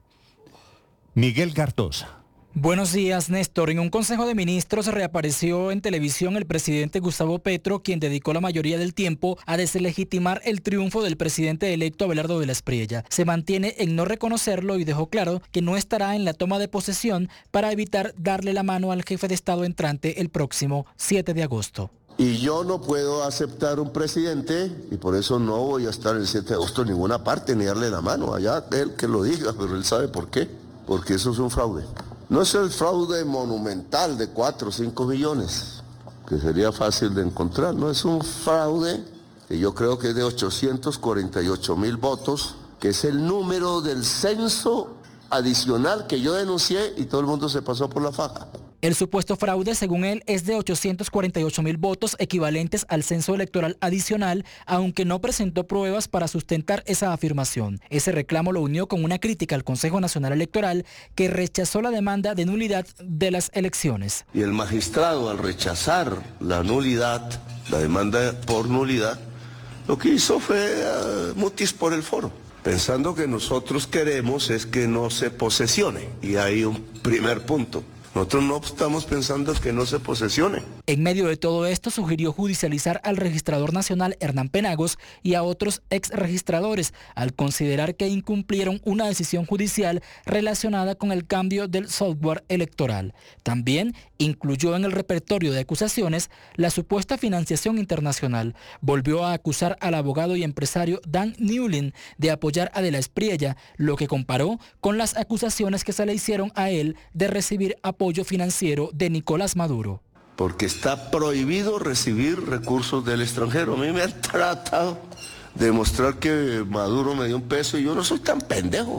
Miguel Gartosa. Buenos días, Néstor. En un Consejo de Ministros reapareció en televisión el presidente Gustavo Petro, quien dedicó la mayoría del tiempo a deslegitimar el triunfo del presidente electo Abelardo de la Espriella. Se mantiene en no reconocerlo y dejó claro que no estará en la toma de posesión para evitar darle la mano al jefe de Estado entrante el próximo siete de agosto. Y yo no puedo aceptar un presidente, y por eso no voy a estar el siete de agosto en ninguna parte, ni darle la mano. Allá él que lo diga, pero él sabe por qué. Porque eso es un fraude. No es el fraude monumental de cuatro o cinco millones, que sería fácil de encontrar. No, es un fraude que yo creo que es de ochocientos cuarenta y ocho mil votos, que es el número del censo adicional que yo denuncié y todo el mundo se pasó por la faja. El supuesto fraude, según él, es de ochocientos cuarenta y ocho mil votos equivalentes al censo electoral adicional, aunque no presentó pruebas para sustentar esa afirmación. Ese reclamo lo unió con una crítica al Consejo Nacional Electoral, que rechazó la demanda de nulidad de las elecciones. Y el magistrado, al rechazar la nulidad, la demanda por nulidad, lo que hizo fue uh, mutis por el foro, pensando que nosotros queremos es que no se posesione. Y hay un primer punto. Nosotros no estamos pensando que no se posesione. En medio de todo esto, sugirió judicializar al registrador nacional Hernán Penagos y a otros ex registradores, al considerar que incumplieron una decisión judicial relacionada con el cambio del software electoral. También incluyó en el repertorio de acusaciones la supuesta financiación internacional. Volvió a acusar al abogado y empresario Dan Newlin de apoyar a De la Espriella, lo que comparó con las acusaciones que se le hicieron a él de recibir apoyo financiero de Nicolás Maduro. Porque está prohibido recibir recursos del extranjero. A mí me han tratado de demostrar que Maduro me dio un peso y yo no soy tan pendejo.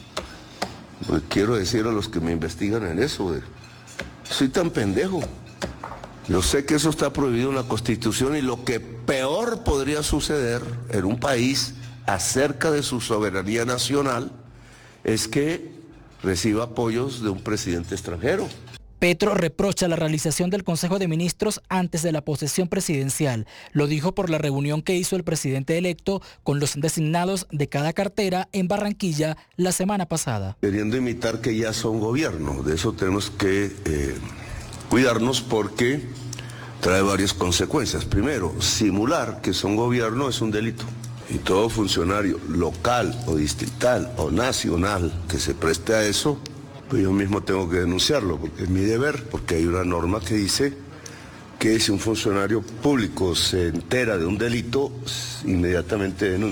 Pues quiero decir a los que me investigan en eso, de, soy tan pendejo. Yo sé que eso está prohibido en la Constitución y lo que peor podría suceder en un país acerca de su soberanía nacional es que reciba apoyos de un presidente extranjero. Petro reprocha la realización del Consejo de Ministros antes de la posesión presidencial. Lo dijo por la reunión que hizo el presidente electo con los designados de cada cartera en Barranquilla la semana pasada. Queriendo imitar que ya son gobierno, de eso tenemos que eh, cuidarnos porque trae varias consecuencias. Primero, simular que son gobierno es un delito. Y todo funcionario local o distrital o nacional que se preste a eso, pues yo mismo tengo que denunciarlo, porque es mi deber, porque hay una norma que dice que si un funcionario público se entera de un delito, inmediatamente denuncia.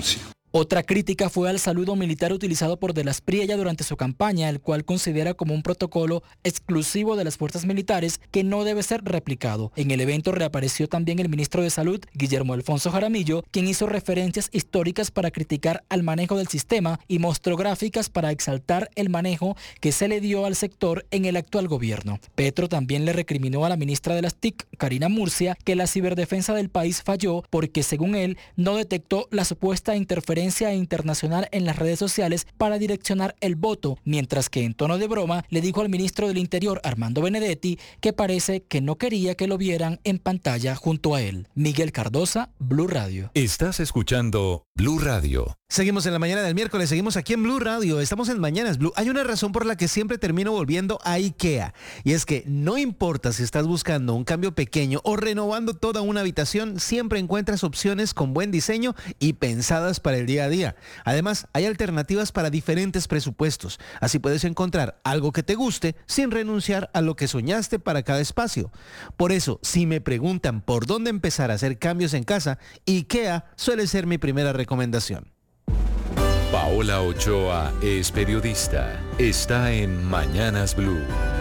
Otra crítica fue al saludo militar utilizado por De la Espriella durante su campaña, el cual considera como un protocolo exclusivo de las fuerzas militares que no debe ser replicado. En el evento reapareció también el ministro de Salud, Guillermo Alfonso Jaramillo, quien hizo referencias históricas para criticar al manejo del sistema y mostró gráficas para exaltar el manejo que se le dio al sector en el actual gobierno. Petro también le recriminó a la ministra de las T I C, Karina Murcia, que la ciberdefensa del país falló porque, según él, no detectó la supuesta interferencia internacional en las redes sociales para direccionar el voto, mientras que en tono de broma le dijo al ministro del Interior, Armando Benedetti, que parece que no quería que lo vieran en pantalla junto a él. Miguel Cardosa, Blue Radio. Estás escuchando Blue Radio. Seguimos en la mañana del miércoles, seguimos aquí en Blue Radio, estamos en Mañanas Blue. Hay una razón por la que siempre termino volviendo a IKEA, y es que no importa si estás buscando un cambio pequeño o renovando toda una habitación, siempre encuentras opciones con buen diseño y pensadas para el día a día. Además, hay alternativas para diferentes presupuestos, así puedes encontrar algo que te guste sin renunciar a lo que soñaste para cada espacio. Por eso, si me preguntan por dónde empezar a hacer cambios en casa, IKEA suele ser mi primera recomendación. Paola Ochoa es periodista. Está en Mañanas Blue.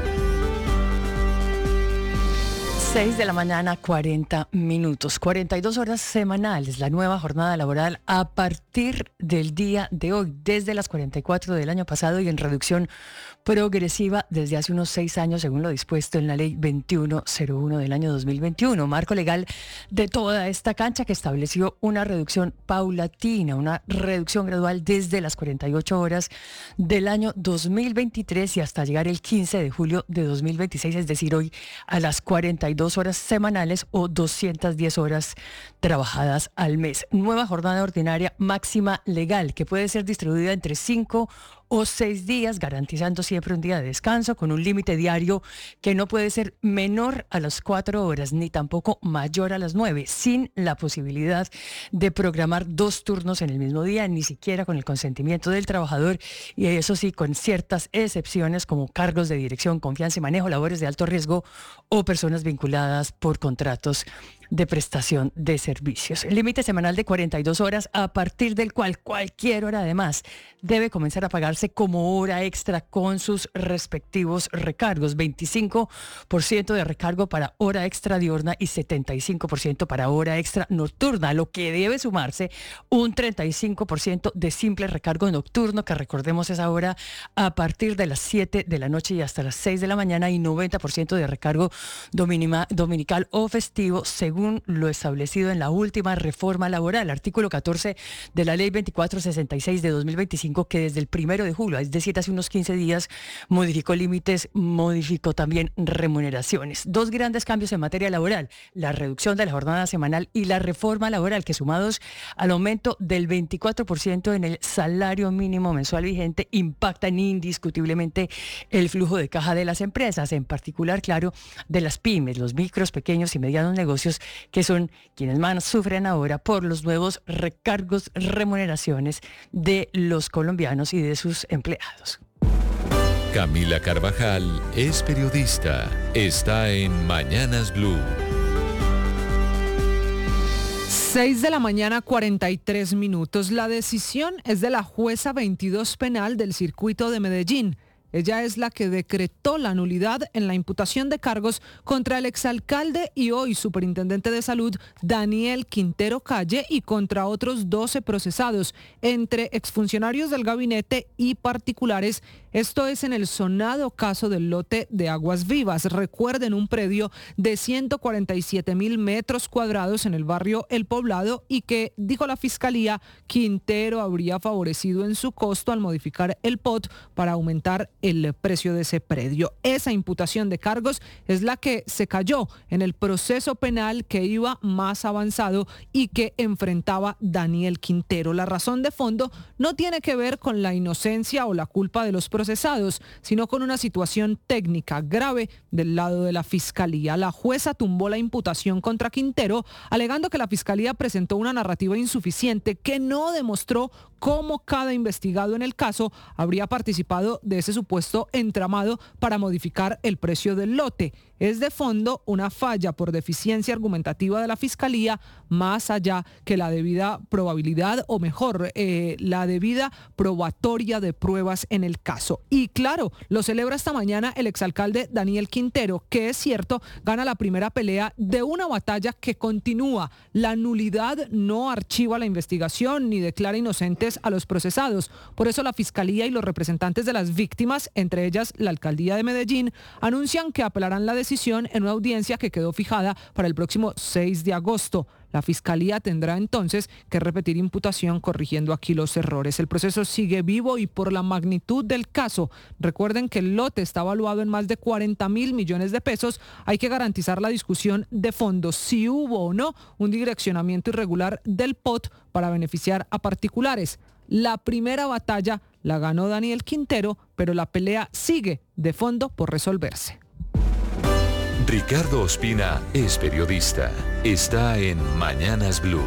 seis de la mañana, cuarenta minutos, cuarenta y dos horas semanales, la nueva jornada laboral a partir del día de hoy, desde las cuarenta y cuatro del año pasado y en reducción progresiva desde hace unos seis años, según lo dispuesto en la ley veintiuno cero uno del año dos mil veintiuno, marco legal de toda esta cancha que estableció una reducción paulatina, una reducción gradual desde las cuarenta y ocho horas del año dos mil veintitrés y hasta llegar el quince de julio de dos mil veintiséis, es decir, hoy a las cuarenta y dos horas semanales o doscientas diez horas trabajadas al mes. Nueva jornada ordinaria máxima legal que puede ser distribuida entre cinco o seis días, garantizando siempre un día de descanso con un límite diario que no puede ser menor a las cuatro horas ni tampoco mayor a las nueve, sin la posibilidad de programar dos turnos en el mismo día, ni siquiera con el consentimiento del trabajador, y eso sí, con ciertas excepciones como cargos de dirección, confianza y manejo, labores de alto riesgo o personas vinculadas por contratos de prestación de servicios. El límite semanal de cuarenta y dos horas, a partir del cual cualquier hora además debe comenzar a pagarse como hora extra con sus respectivos recargos. veinticinco por ciento de recargo para hora extra diurna y setenta y cinco por ciento para hora extra nocturna, lo que debe sumarse un treinta y cinco por ciento de simple recargo nocturno, que recordemos es ahora a partir de las siete de la noche y hasta las seis de la mañana, y noventa por ciento de recargo dominima, dominical o festivo, según según lo establecido en la última reforma laboral, artículo catorce de la ley veinticuatro sesenta y seis de dos mil veinticinco, que desde el primero de julio, es decir, hace unos quince días, modificó límites, modificó también remuneraciones. Dos grandes cambios en materia laboral: la reducción de la jornada semanal y la reforma laboral, que sumados al aumento del veinticuatro por ciento en el salario mínimo mensual vigente, impactan indiscutiblemente el flujo de caja de las empresas, en particular, claro, de las pymes, los micros, pequeños y medianos negocios, que son quienes más sufren ahora por los nuevos recargos, remuneraciones de los colombianos y de sus empleados. Camila Carvajal es periodista. Está en Mañanas Blue. seis de la mañana, cuarenta y tres minutos. La decisión es de la jueza veintidós penal del circuito de Medellín. Ella es la que decretó la nulidad en la imputación de cargos contra el exalcalde y hoy superintendente de salud Daniel Quintero Calle y contra otros doce procesados, entre exfuncionarios del gabinete y particulares. Esto es en el sonado caso del lote de Aguas Vivas. Recuerden, un predio de ciento cuarenta y siete mil metros cuadrados en el barrio El Poblado, y que, dijo la fiscalía, Quintero habría favorecido en su costo al modificar el P O T para aumentar el precio de ese predio. Esa imputación de cargos es la que se cayó en el proceso penal que iba más avanzado y que enfrentaba Daniel Quintero. La razón de fondo no tiene que ver con la inocencia o la culpa de los procesados, sino con una situación técnica grave del lado de la fiscalía. La jueza tumbó la imputación contra Quintero, alegando que la fiscalía presentó una narrativa insuficiente que no demostró cómo cada investigado en el caso habría participado de ese supuesto supuesto entramado para modificar el precio del lote. Es de fondo una falla por deficiencia argumentativa de la Fiscalía, más allá que la debida probabilidad, o mejor, eh, la debida probatoria de pruebas en el caso. Y claro, lo celebra esta mañana el exalcalde Daniel Quintero, que es cierto, gana la primera pelea de una batalla que continúa. La nulidad no archiva la investigación ni declara inocentes a los procesados. Por eso la Fiscalía y los representantes de las víctimas, entre ellas la Alcaldía de Medellín, anuncian que apelarán la decisión en una audiencia que quedó fijada para el próximo seis de agosto. La Fiscalía tendrá entonces que repetir imputación corrigiendo aquí los errores. El proceso sigue vivo y por la magnitud del caso, recuerden que el lote está evaluado en más de cuarenta mil millones de pesos, hay que garantizar la discusión de fondo, si hubo o no un direccionamiento irregular del P O T para beneficiar a particulares. La primera batalla la ganó Daniel Quintero, pero la pelea sigue de fondo por resolverse. Ricardo Ospina es periodista. Está en Mañanas Blue.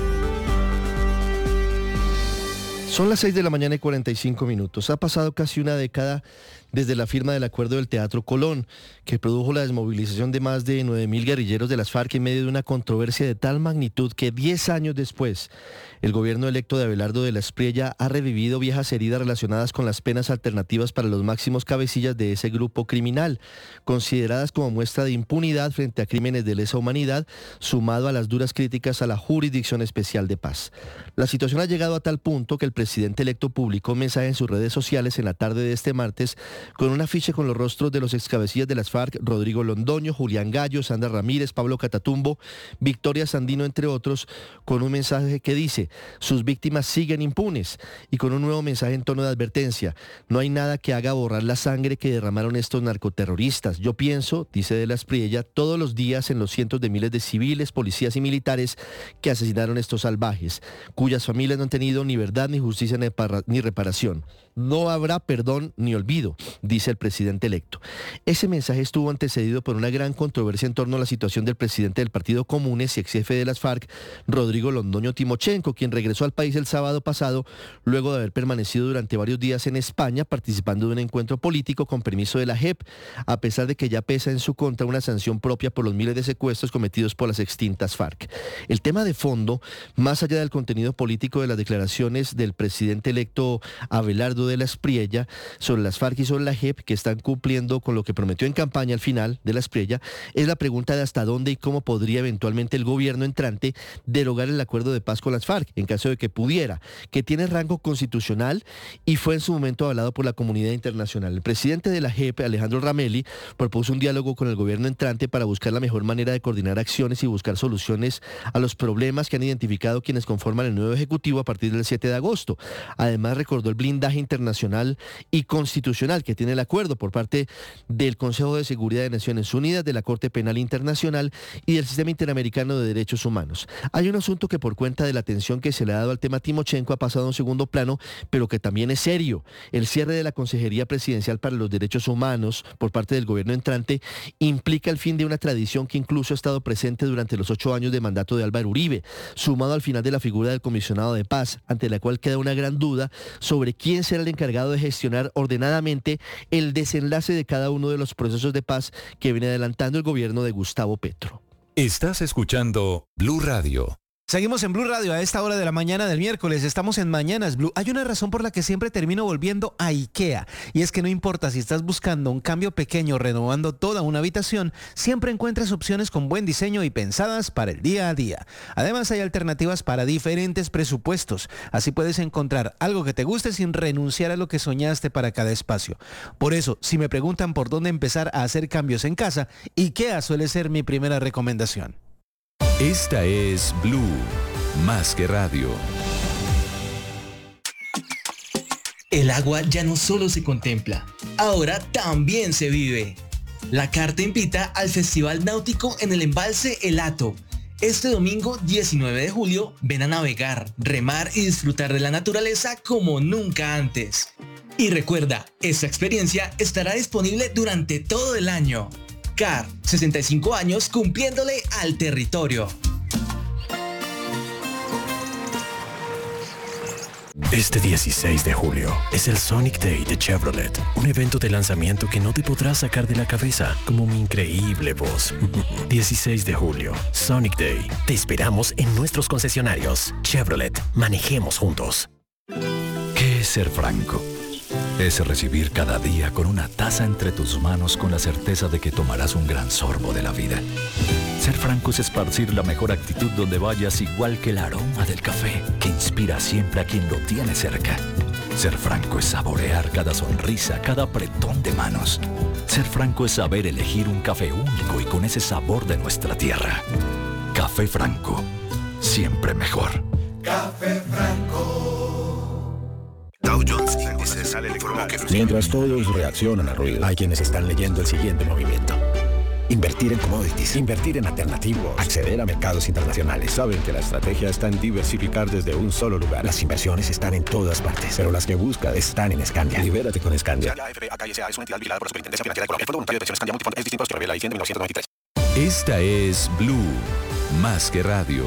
Son las seis de la mañana y cuarenta y cinco minutos. Ha pasado casi una década desde la firma del acuerdo del Teatro Colón, que produjo la desmovilización de más de nueve mil guerrilleros de las FARC en medio de una controversia de tal magnitud que diez años después, el gobierno electo de Abelardo de la Espriella ha revivido viejas heridas relacionadas con las penas alternativas para los máximos cabecillas de ese grupo criminal, consideradas como muestra de impunidad frente a crímenes de lesa humanidad, sumado a las duras críticas a la Jurisdicción Especial de Paz. La situación ha llegado a tal punto que el presidente electo publicó un mensaje en sus redes sociales en la tarde de este martes con un afiche con los rostros de los excabecillas de las FARC, Rodrigo Londoño, Julián Gallo, Sandra Ramírez, Pablo Catatumbo, Victoria Sandino, entre otros, con un mensaje que dice: sus víctimas siguen impunes, y con un nuevo mensaje en tono de advertencia: no hay nada que haga borrar la sangre que derramaron estos narcoterroristas. Yo pienso, dice de la Espriella, todos los días en los cientos de miles de civiles, policías y militares que asesinaron estos salvajes, cuyas familias no han tenido ni verdad, ni justicia, ni reparación. No habrá perdón ni olvido, dice el presidente electo. Ese mensaje estuvo antecedido por una gran controversia en torno a la situación del presidente del Partido Comunes y ex jefe de las FARC, Rodrigo Londoño Timochenko, quien regresó al país el sábado pasado luego de haber permanecido durante varios días en España participando de un encuentro político con permiso de la J E P, a pesar de que ya pesa en su contra una sanción propia por los miles de secuestros cometidos por las extintas FARC. El tema de fondo, más allá del contenido político de las declaraciones del presidente electo Abelardo de la Espriella sobre las FARC y sobre la J E P, que están cumpliendo con lo que prometió en campaña al final de la Espriella, es la pregunta de hasta dónde y cómo podría eventualmente el gobierno entrante derogar el acuerdo de paz con las FARC, en caso de que pudiera, que tiene rango constitucional y fue en su momento avalado por la comunidad internacional. El presidente de la J E P, Alejandro Ramelli, propuso un diálogo con el gobierno entrante para buscar la mejor manera de coordinar acciones y buscar soluciones a los problemas que han identificado quienes conforman el nuevo Ejecutivo a partir del siete de agosto. Además, recordó el blindaje internacional y constitucional que tiene el acuerdo por parte del Consejo de Seguridad de Naciones Unidas, de la Corte Penal Internacional y del Sistema Interamericano de Derechos Humanos. Hay un asunto que, por cuenta de la atención que se le ha dado al tema Timochenko, ha pasado a un segundo plano, pero que también es serio. El cierre de la Consejería Presidencial para los Derechos Humanos por parte del gobierno entrante implica el fin de una tradición que incluso ha estado presente durante los ocho años de mandato de Álvaro Uribe, sumado al final de la figura del comisionado de paz, ante la cual queda una gran duda sobre quién será el encargado de gestionar ordenadamente el desenlace de cada uno de los procesos de paz que viene adelantando el gobierno de Gustavo Petro. Estás escuchando Blue Radio. Seguimos en Blue Radio a esta hora de la mañana del miércoles. Estamos en Mañanas Blue. Hay una razón por la que siempre termino volviendo a IKEA. Y es que no importa si estás buscando un cambio pequeño renovando toda una habitación, siempre encuentras opciones con buen diseño y pensadas para el día a día. Además, hay alternativas para diferentes presupuestos. Así puedes encontrar algo que te guste sin renunciar a lo que soñaste para cada espacio. Por eso, si me preguntan por dónde empezar a hacer cambios en casa, IKEA suele ser mi primera recomendación. Esta es Blue, más que radio. El agua ya no solo se contempla, ahora también se vive. La Carta invita al Festival Náutico en el embalse El Hato. Este domingo diecinueve de julio, ven a navegar, remar y disfrutar de la naturaleza como nunca antes. Y recuerda, esta experiencia estará disponible durante todo el año. C A R, sesenta y cinco años cumpliéndole al territorio. Este dieciséis de julio es el Sonic Day de Chevrolet, un evento de lanzamiento que no te podrás sacar de la cabeza, como mi increíble voz. dieciséis de julio, Sonic Day. Te esperamos en nuestros concesionarios. Chevrolet, manejemos juntos. ¿Qué es ser franco? Es recibir cada día con una taza entre tus manos con la certeza de que tomarás un gran sorbo de la vida. Ser franco es esparcir la mejor actitud donde vayas, igual que el aroma del café que inspira siempre a quien lo tiene cerca. Ser franco es saborear cada sonrisa, cada apretón de manos. Ser franco es saber elegir un café único y con ese sabor de nuestra tierra. Café Franco, siempre mejor. Café Franco. Dow Jones Índices informó que... Mientras todos reaccionan al ruido, hay quienes están leyendo el siguiente movimiento. Invertir en commodities, invertir en alternativos, acceder a mercados internacionales. Saben que la estrategia está en diversificar desde un solo lugar. Las inversiones están en todas partes, pero las que busca están en Scandia. Libérate con Scandia. Esta es Blue, más que radio.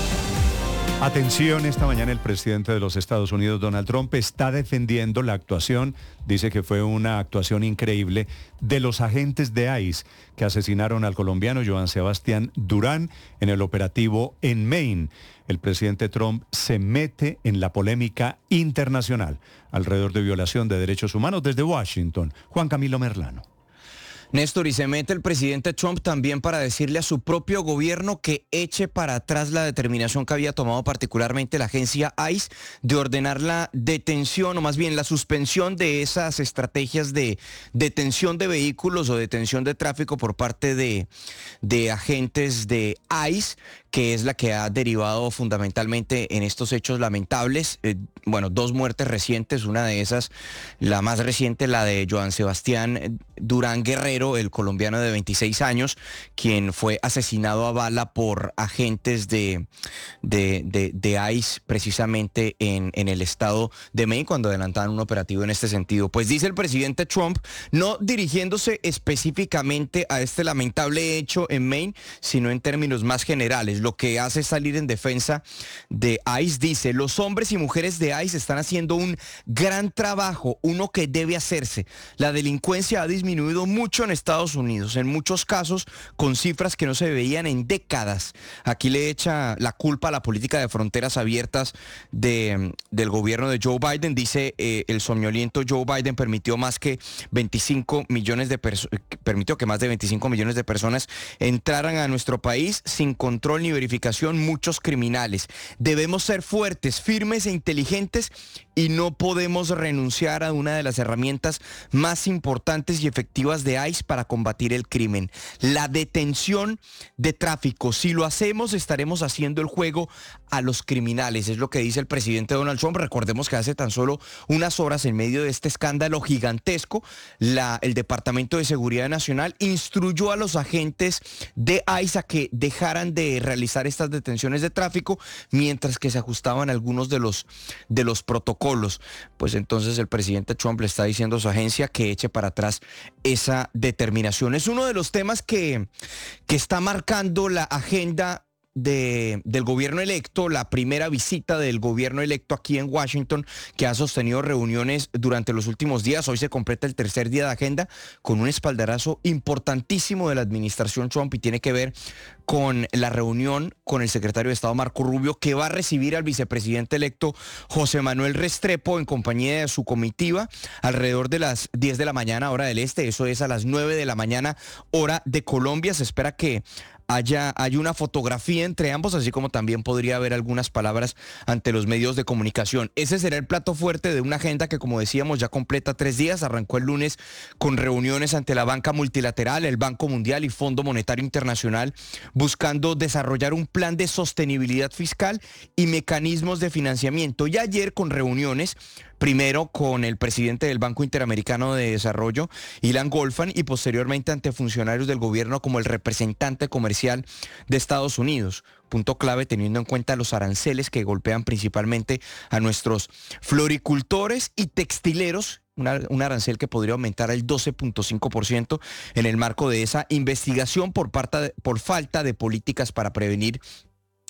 Atención, esta mañana el presidente de los Estados Unidos, Donald Trump, está defendiendo la actuación, dice que fue una actuación increíble, de los agentes de ICE que asesinaron al colombiano Joan Sebastián Durán en el operativo en Maine. El presidente Trump se mete en la polémica internacional alrededor de violación de derechos humanos desde Washington. Juan Camilo Merlano. Néstor, y se mete el presidente Trump también para decirle a su propio gobierno que eche para atrás la determinación que había tomado particularmente la agencia ICE de ordenar la detención, o más bien la suspensión de esas estrategias de detención de vehículos o detención de tráfico por parte de, de agentes de ICE, que es la que ha derivado fundamentalmente en estos hechos lamentables. Eh, bueno, dos muertes recientes, una de esas, la más reciente, la de Joan Sebastián Durán Guerrero, el colombiano de veintiséis años, quien fue asesinado a bala por agentes de, de, de, de ICE precisamente en, en el estado de Maine cuando adelantaban un operativo en este sentido. Pues dice el presidente Trump, no dirigiéndose específicamente a este lamentable hecho en Maine, sino en términos más generales. Lo que hace salir en defensa de ICE, dice, los hombres y mujeres de ICE están haciendo un gran trabajo, uno que debe hacerse. La delincuencia ha disminuido mucho en Estados Unidos, en muchos casos con cifras que no se veían en décadas. Aquí le echa la culpa a la política de fronteras abiertas de, del gobierno de Joe Biden. Dice, eh, el soñoliento Joe Biden permitió más que veinticinco millones de personas, permitió que más de veinticinco millones de personas entraran a nuestro país sin control ni verificación, muchos criminales. Debemos ser fuertes, firmes e inteligentes y no podemos renunciar a una de las herramientas más importantes y efectivas de ICE para combatir el crimen, la detención de tráfico. Si lo hacemos, estaremos haciendo el juego a los criminales, es lo que dice el presidente Donald Trump. Recordemos que hace tan solo unas horas, en medio de este escándalo gigantesco, la, el Departamento de Seguridad Nacional instruyó a los agentes de ICE a que dejaran de realizar estas detenciones de tráfico mientras que se ajustaban algunos de los, de los protocolos. Pues entonces el presidente Trump le está diciendo a su agencia que eche para atrás esa determinación. Es uno de los temas que, que está marcando la agenda De, del gobierno electo, la primera visita del gobierno electo aquí en Washington, que ha sostenido reuniones durante los últimos días. Hoy se completa el tercer día de agenda con un espaldarazo importantísimo de la administración Trump y tiene que ver con la reunión con el secretario de Estado Marco Rubio, que va a recibir al vicepresidente electo José Manuel Restrepo en compañía de su comitiva alrededor de las diez de la mañana hora del este. Eso es a las nueve de la mañana hora de Colombia. Se espera que Haya, hay una fotografía entre ambos, así como también podría haber algunas palabras ante los medios de comunicación. Ese será el plato fuerte de una agenda que, como decíamos, ya completa tres días. Arrancó el lunes con reuniones ante la banca multilateral, el Banco Mundial y Fondo Monetario Internacional, buscando desarrollar un plan de sostenibilidad fiscal y mecanismos de financiamiento. Y ayer con reuniones, primero con el presidente del Banco Interamericano de Desarrollo, Ilan Goldfein, y posteriormente ante funcionarios del gobierno como el representante comercial de Estados Unidos. Punto clave teniendo en cuenta los aranceles que golpean principalmente a nuestros floricultores y textileros. Una, un arancel que podría aumentar al doce punto cinco por ciento en el marco de esa investigación por, parte de, por falta de políticas para prevenir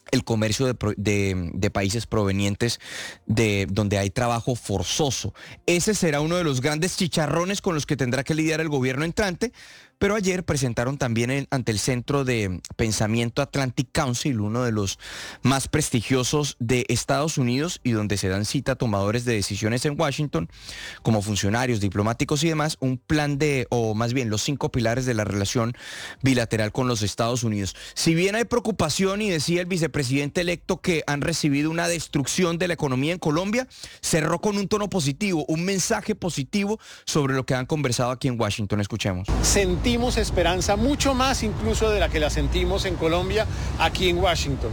el comercio de, de, de países provenientes de donde hay trabajo forzoso. Ese será uno de los grandes chicharrones con los que tendrá que lidiar el gobierno entrante, pero ayer presentaron también en, ante el Centro de Pensamiento Atlantic Council, uno de los más prestigiosos de Estados Unidos y donde se dan cita a tomadores de decisiones en Washington, como funcionarios, diplomáticos y demás, un plan de, o más bien los cinco pilares de la relación bilateral con los Estados Unidos. Si bien hay preocupación, y decía el vicepresidente electo que han recibido una destrucción de la economía en Colombia, cerró con un tono positivo, un mensaje positivo sobre lo que han conversado aquí en Washington. Escuchemos. Sentimos esperanza mucho más incluso de la que la sentimos en Colombia, aquí en Washington.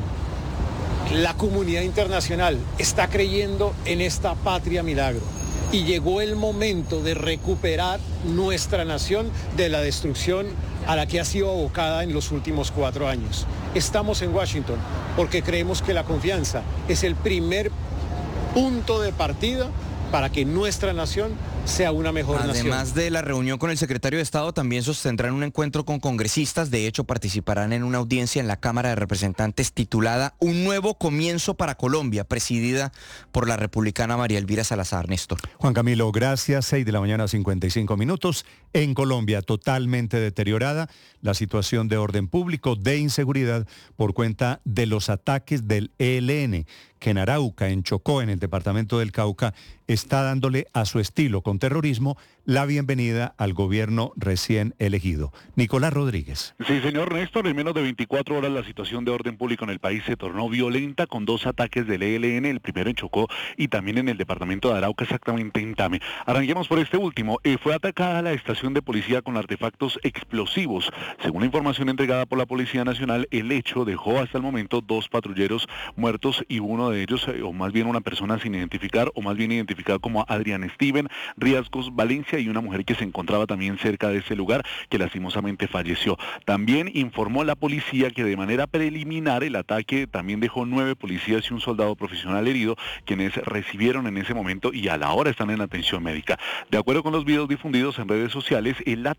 La comunidad internacional está creyendo en esta patria milagro y llegó el momento de recuperar nuestra nación de la destrucción a la que ha sido abocada en los últimos cuatro años. Estamos en Washington porque creemos que la confianza es el primer punto de partida para que nuestra nación sea una mejor Además nación. Además de la reunión con el secretario de Estado, también sostendrán un encuentro con congresistas. De hecho, participarán en una audiencia en la Cámara de Representantes titulada Un nuevo comienzo para Colombia, presidida por la republicana María Elvira Salazar. Néstor. Juan Camilo, gracias. seis de la mañana, cincuenta y cinco minutos. En Colombia, totalmente deteriorada la situación de orden público, de inseguridad, por cuenta de los ataques del E L N, que en Arauca, en Chocó, en el departamento del Cauca, está dándole a su estilo con terrorismo la bienvenida al gobierno recién elegido. Nicolás Rodríguez. Sí, señor Néstor, en menos de veinticuatro horas la situación de orden público en el país se tornó violenta con dos ataques del E L N, el primero en Chocó y también en el departamento de Arauca, exactamente en Tame. Arranquemos por este último. Eh, fue atacada la estación de policía con artefactos explosivos. Según la información entregada por la Policía Nacional, el hecho dejó hasta el momento dos patrulleros muertos y uno de ellos, eh, o más bien una persona sin identificar, o más bien identificada como Adrián Steven Riascos Valencia, y una mujer que se encontraba también cerca de ese lugar, que lastimosamente falleció. También informó la policía que de manera preliminar el ataque también dejó nueve policías y un soldado profesional herido, quienes recibieron en ese momento y a la hora están en atención médica. De acuerdo con los videos difundidos en redes sociales, el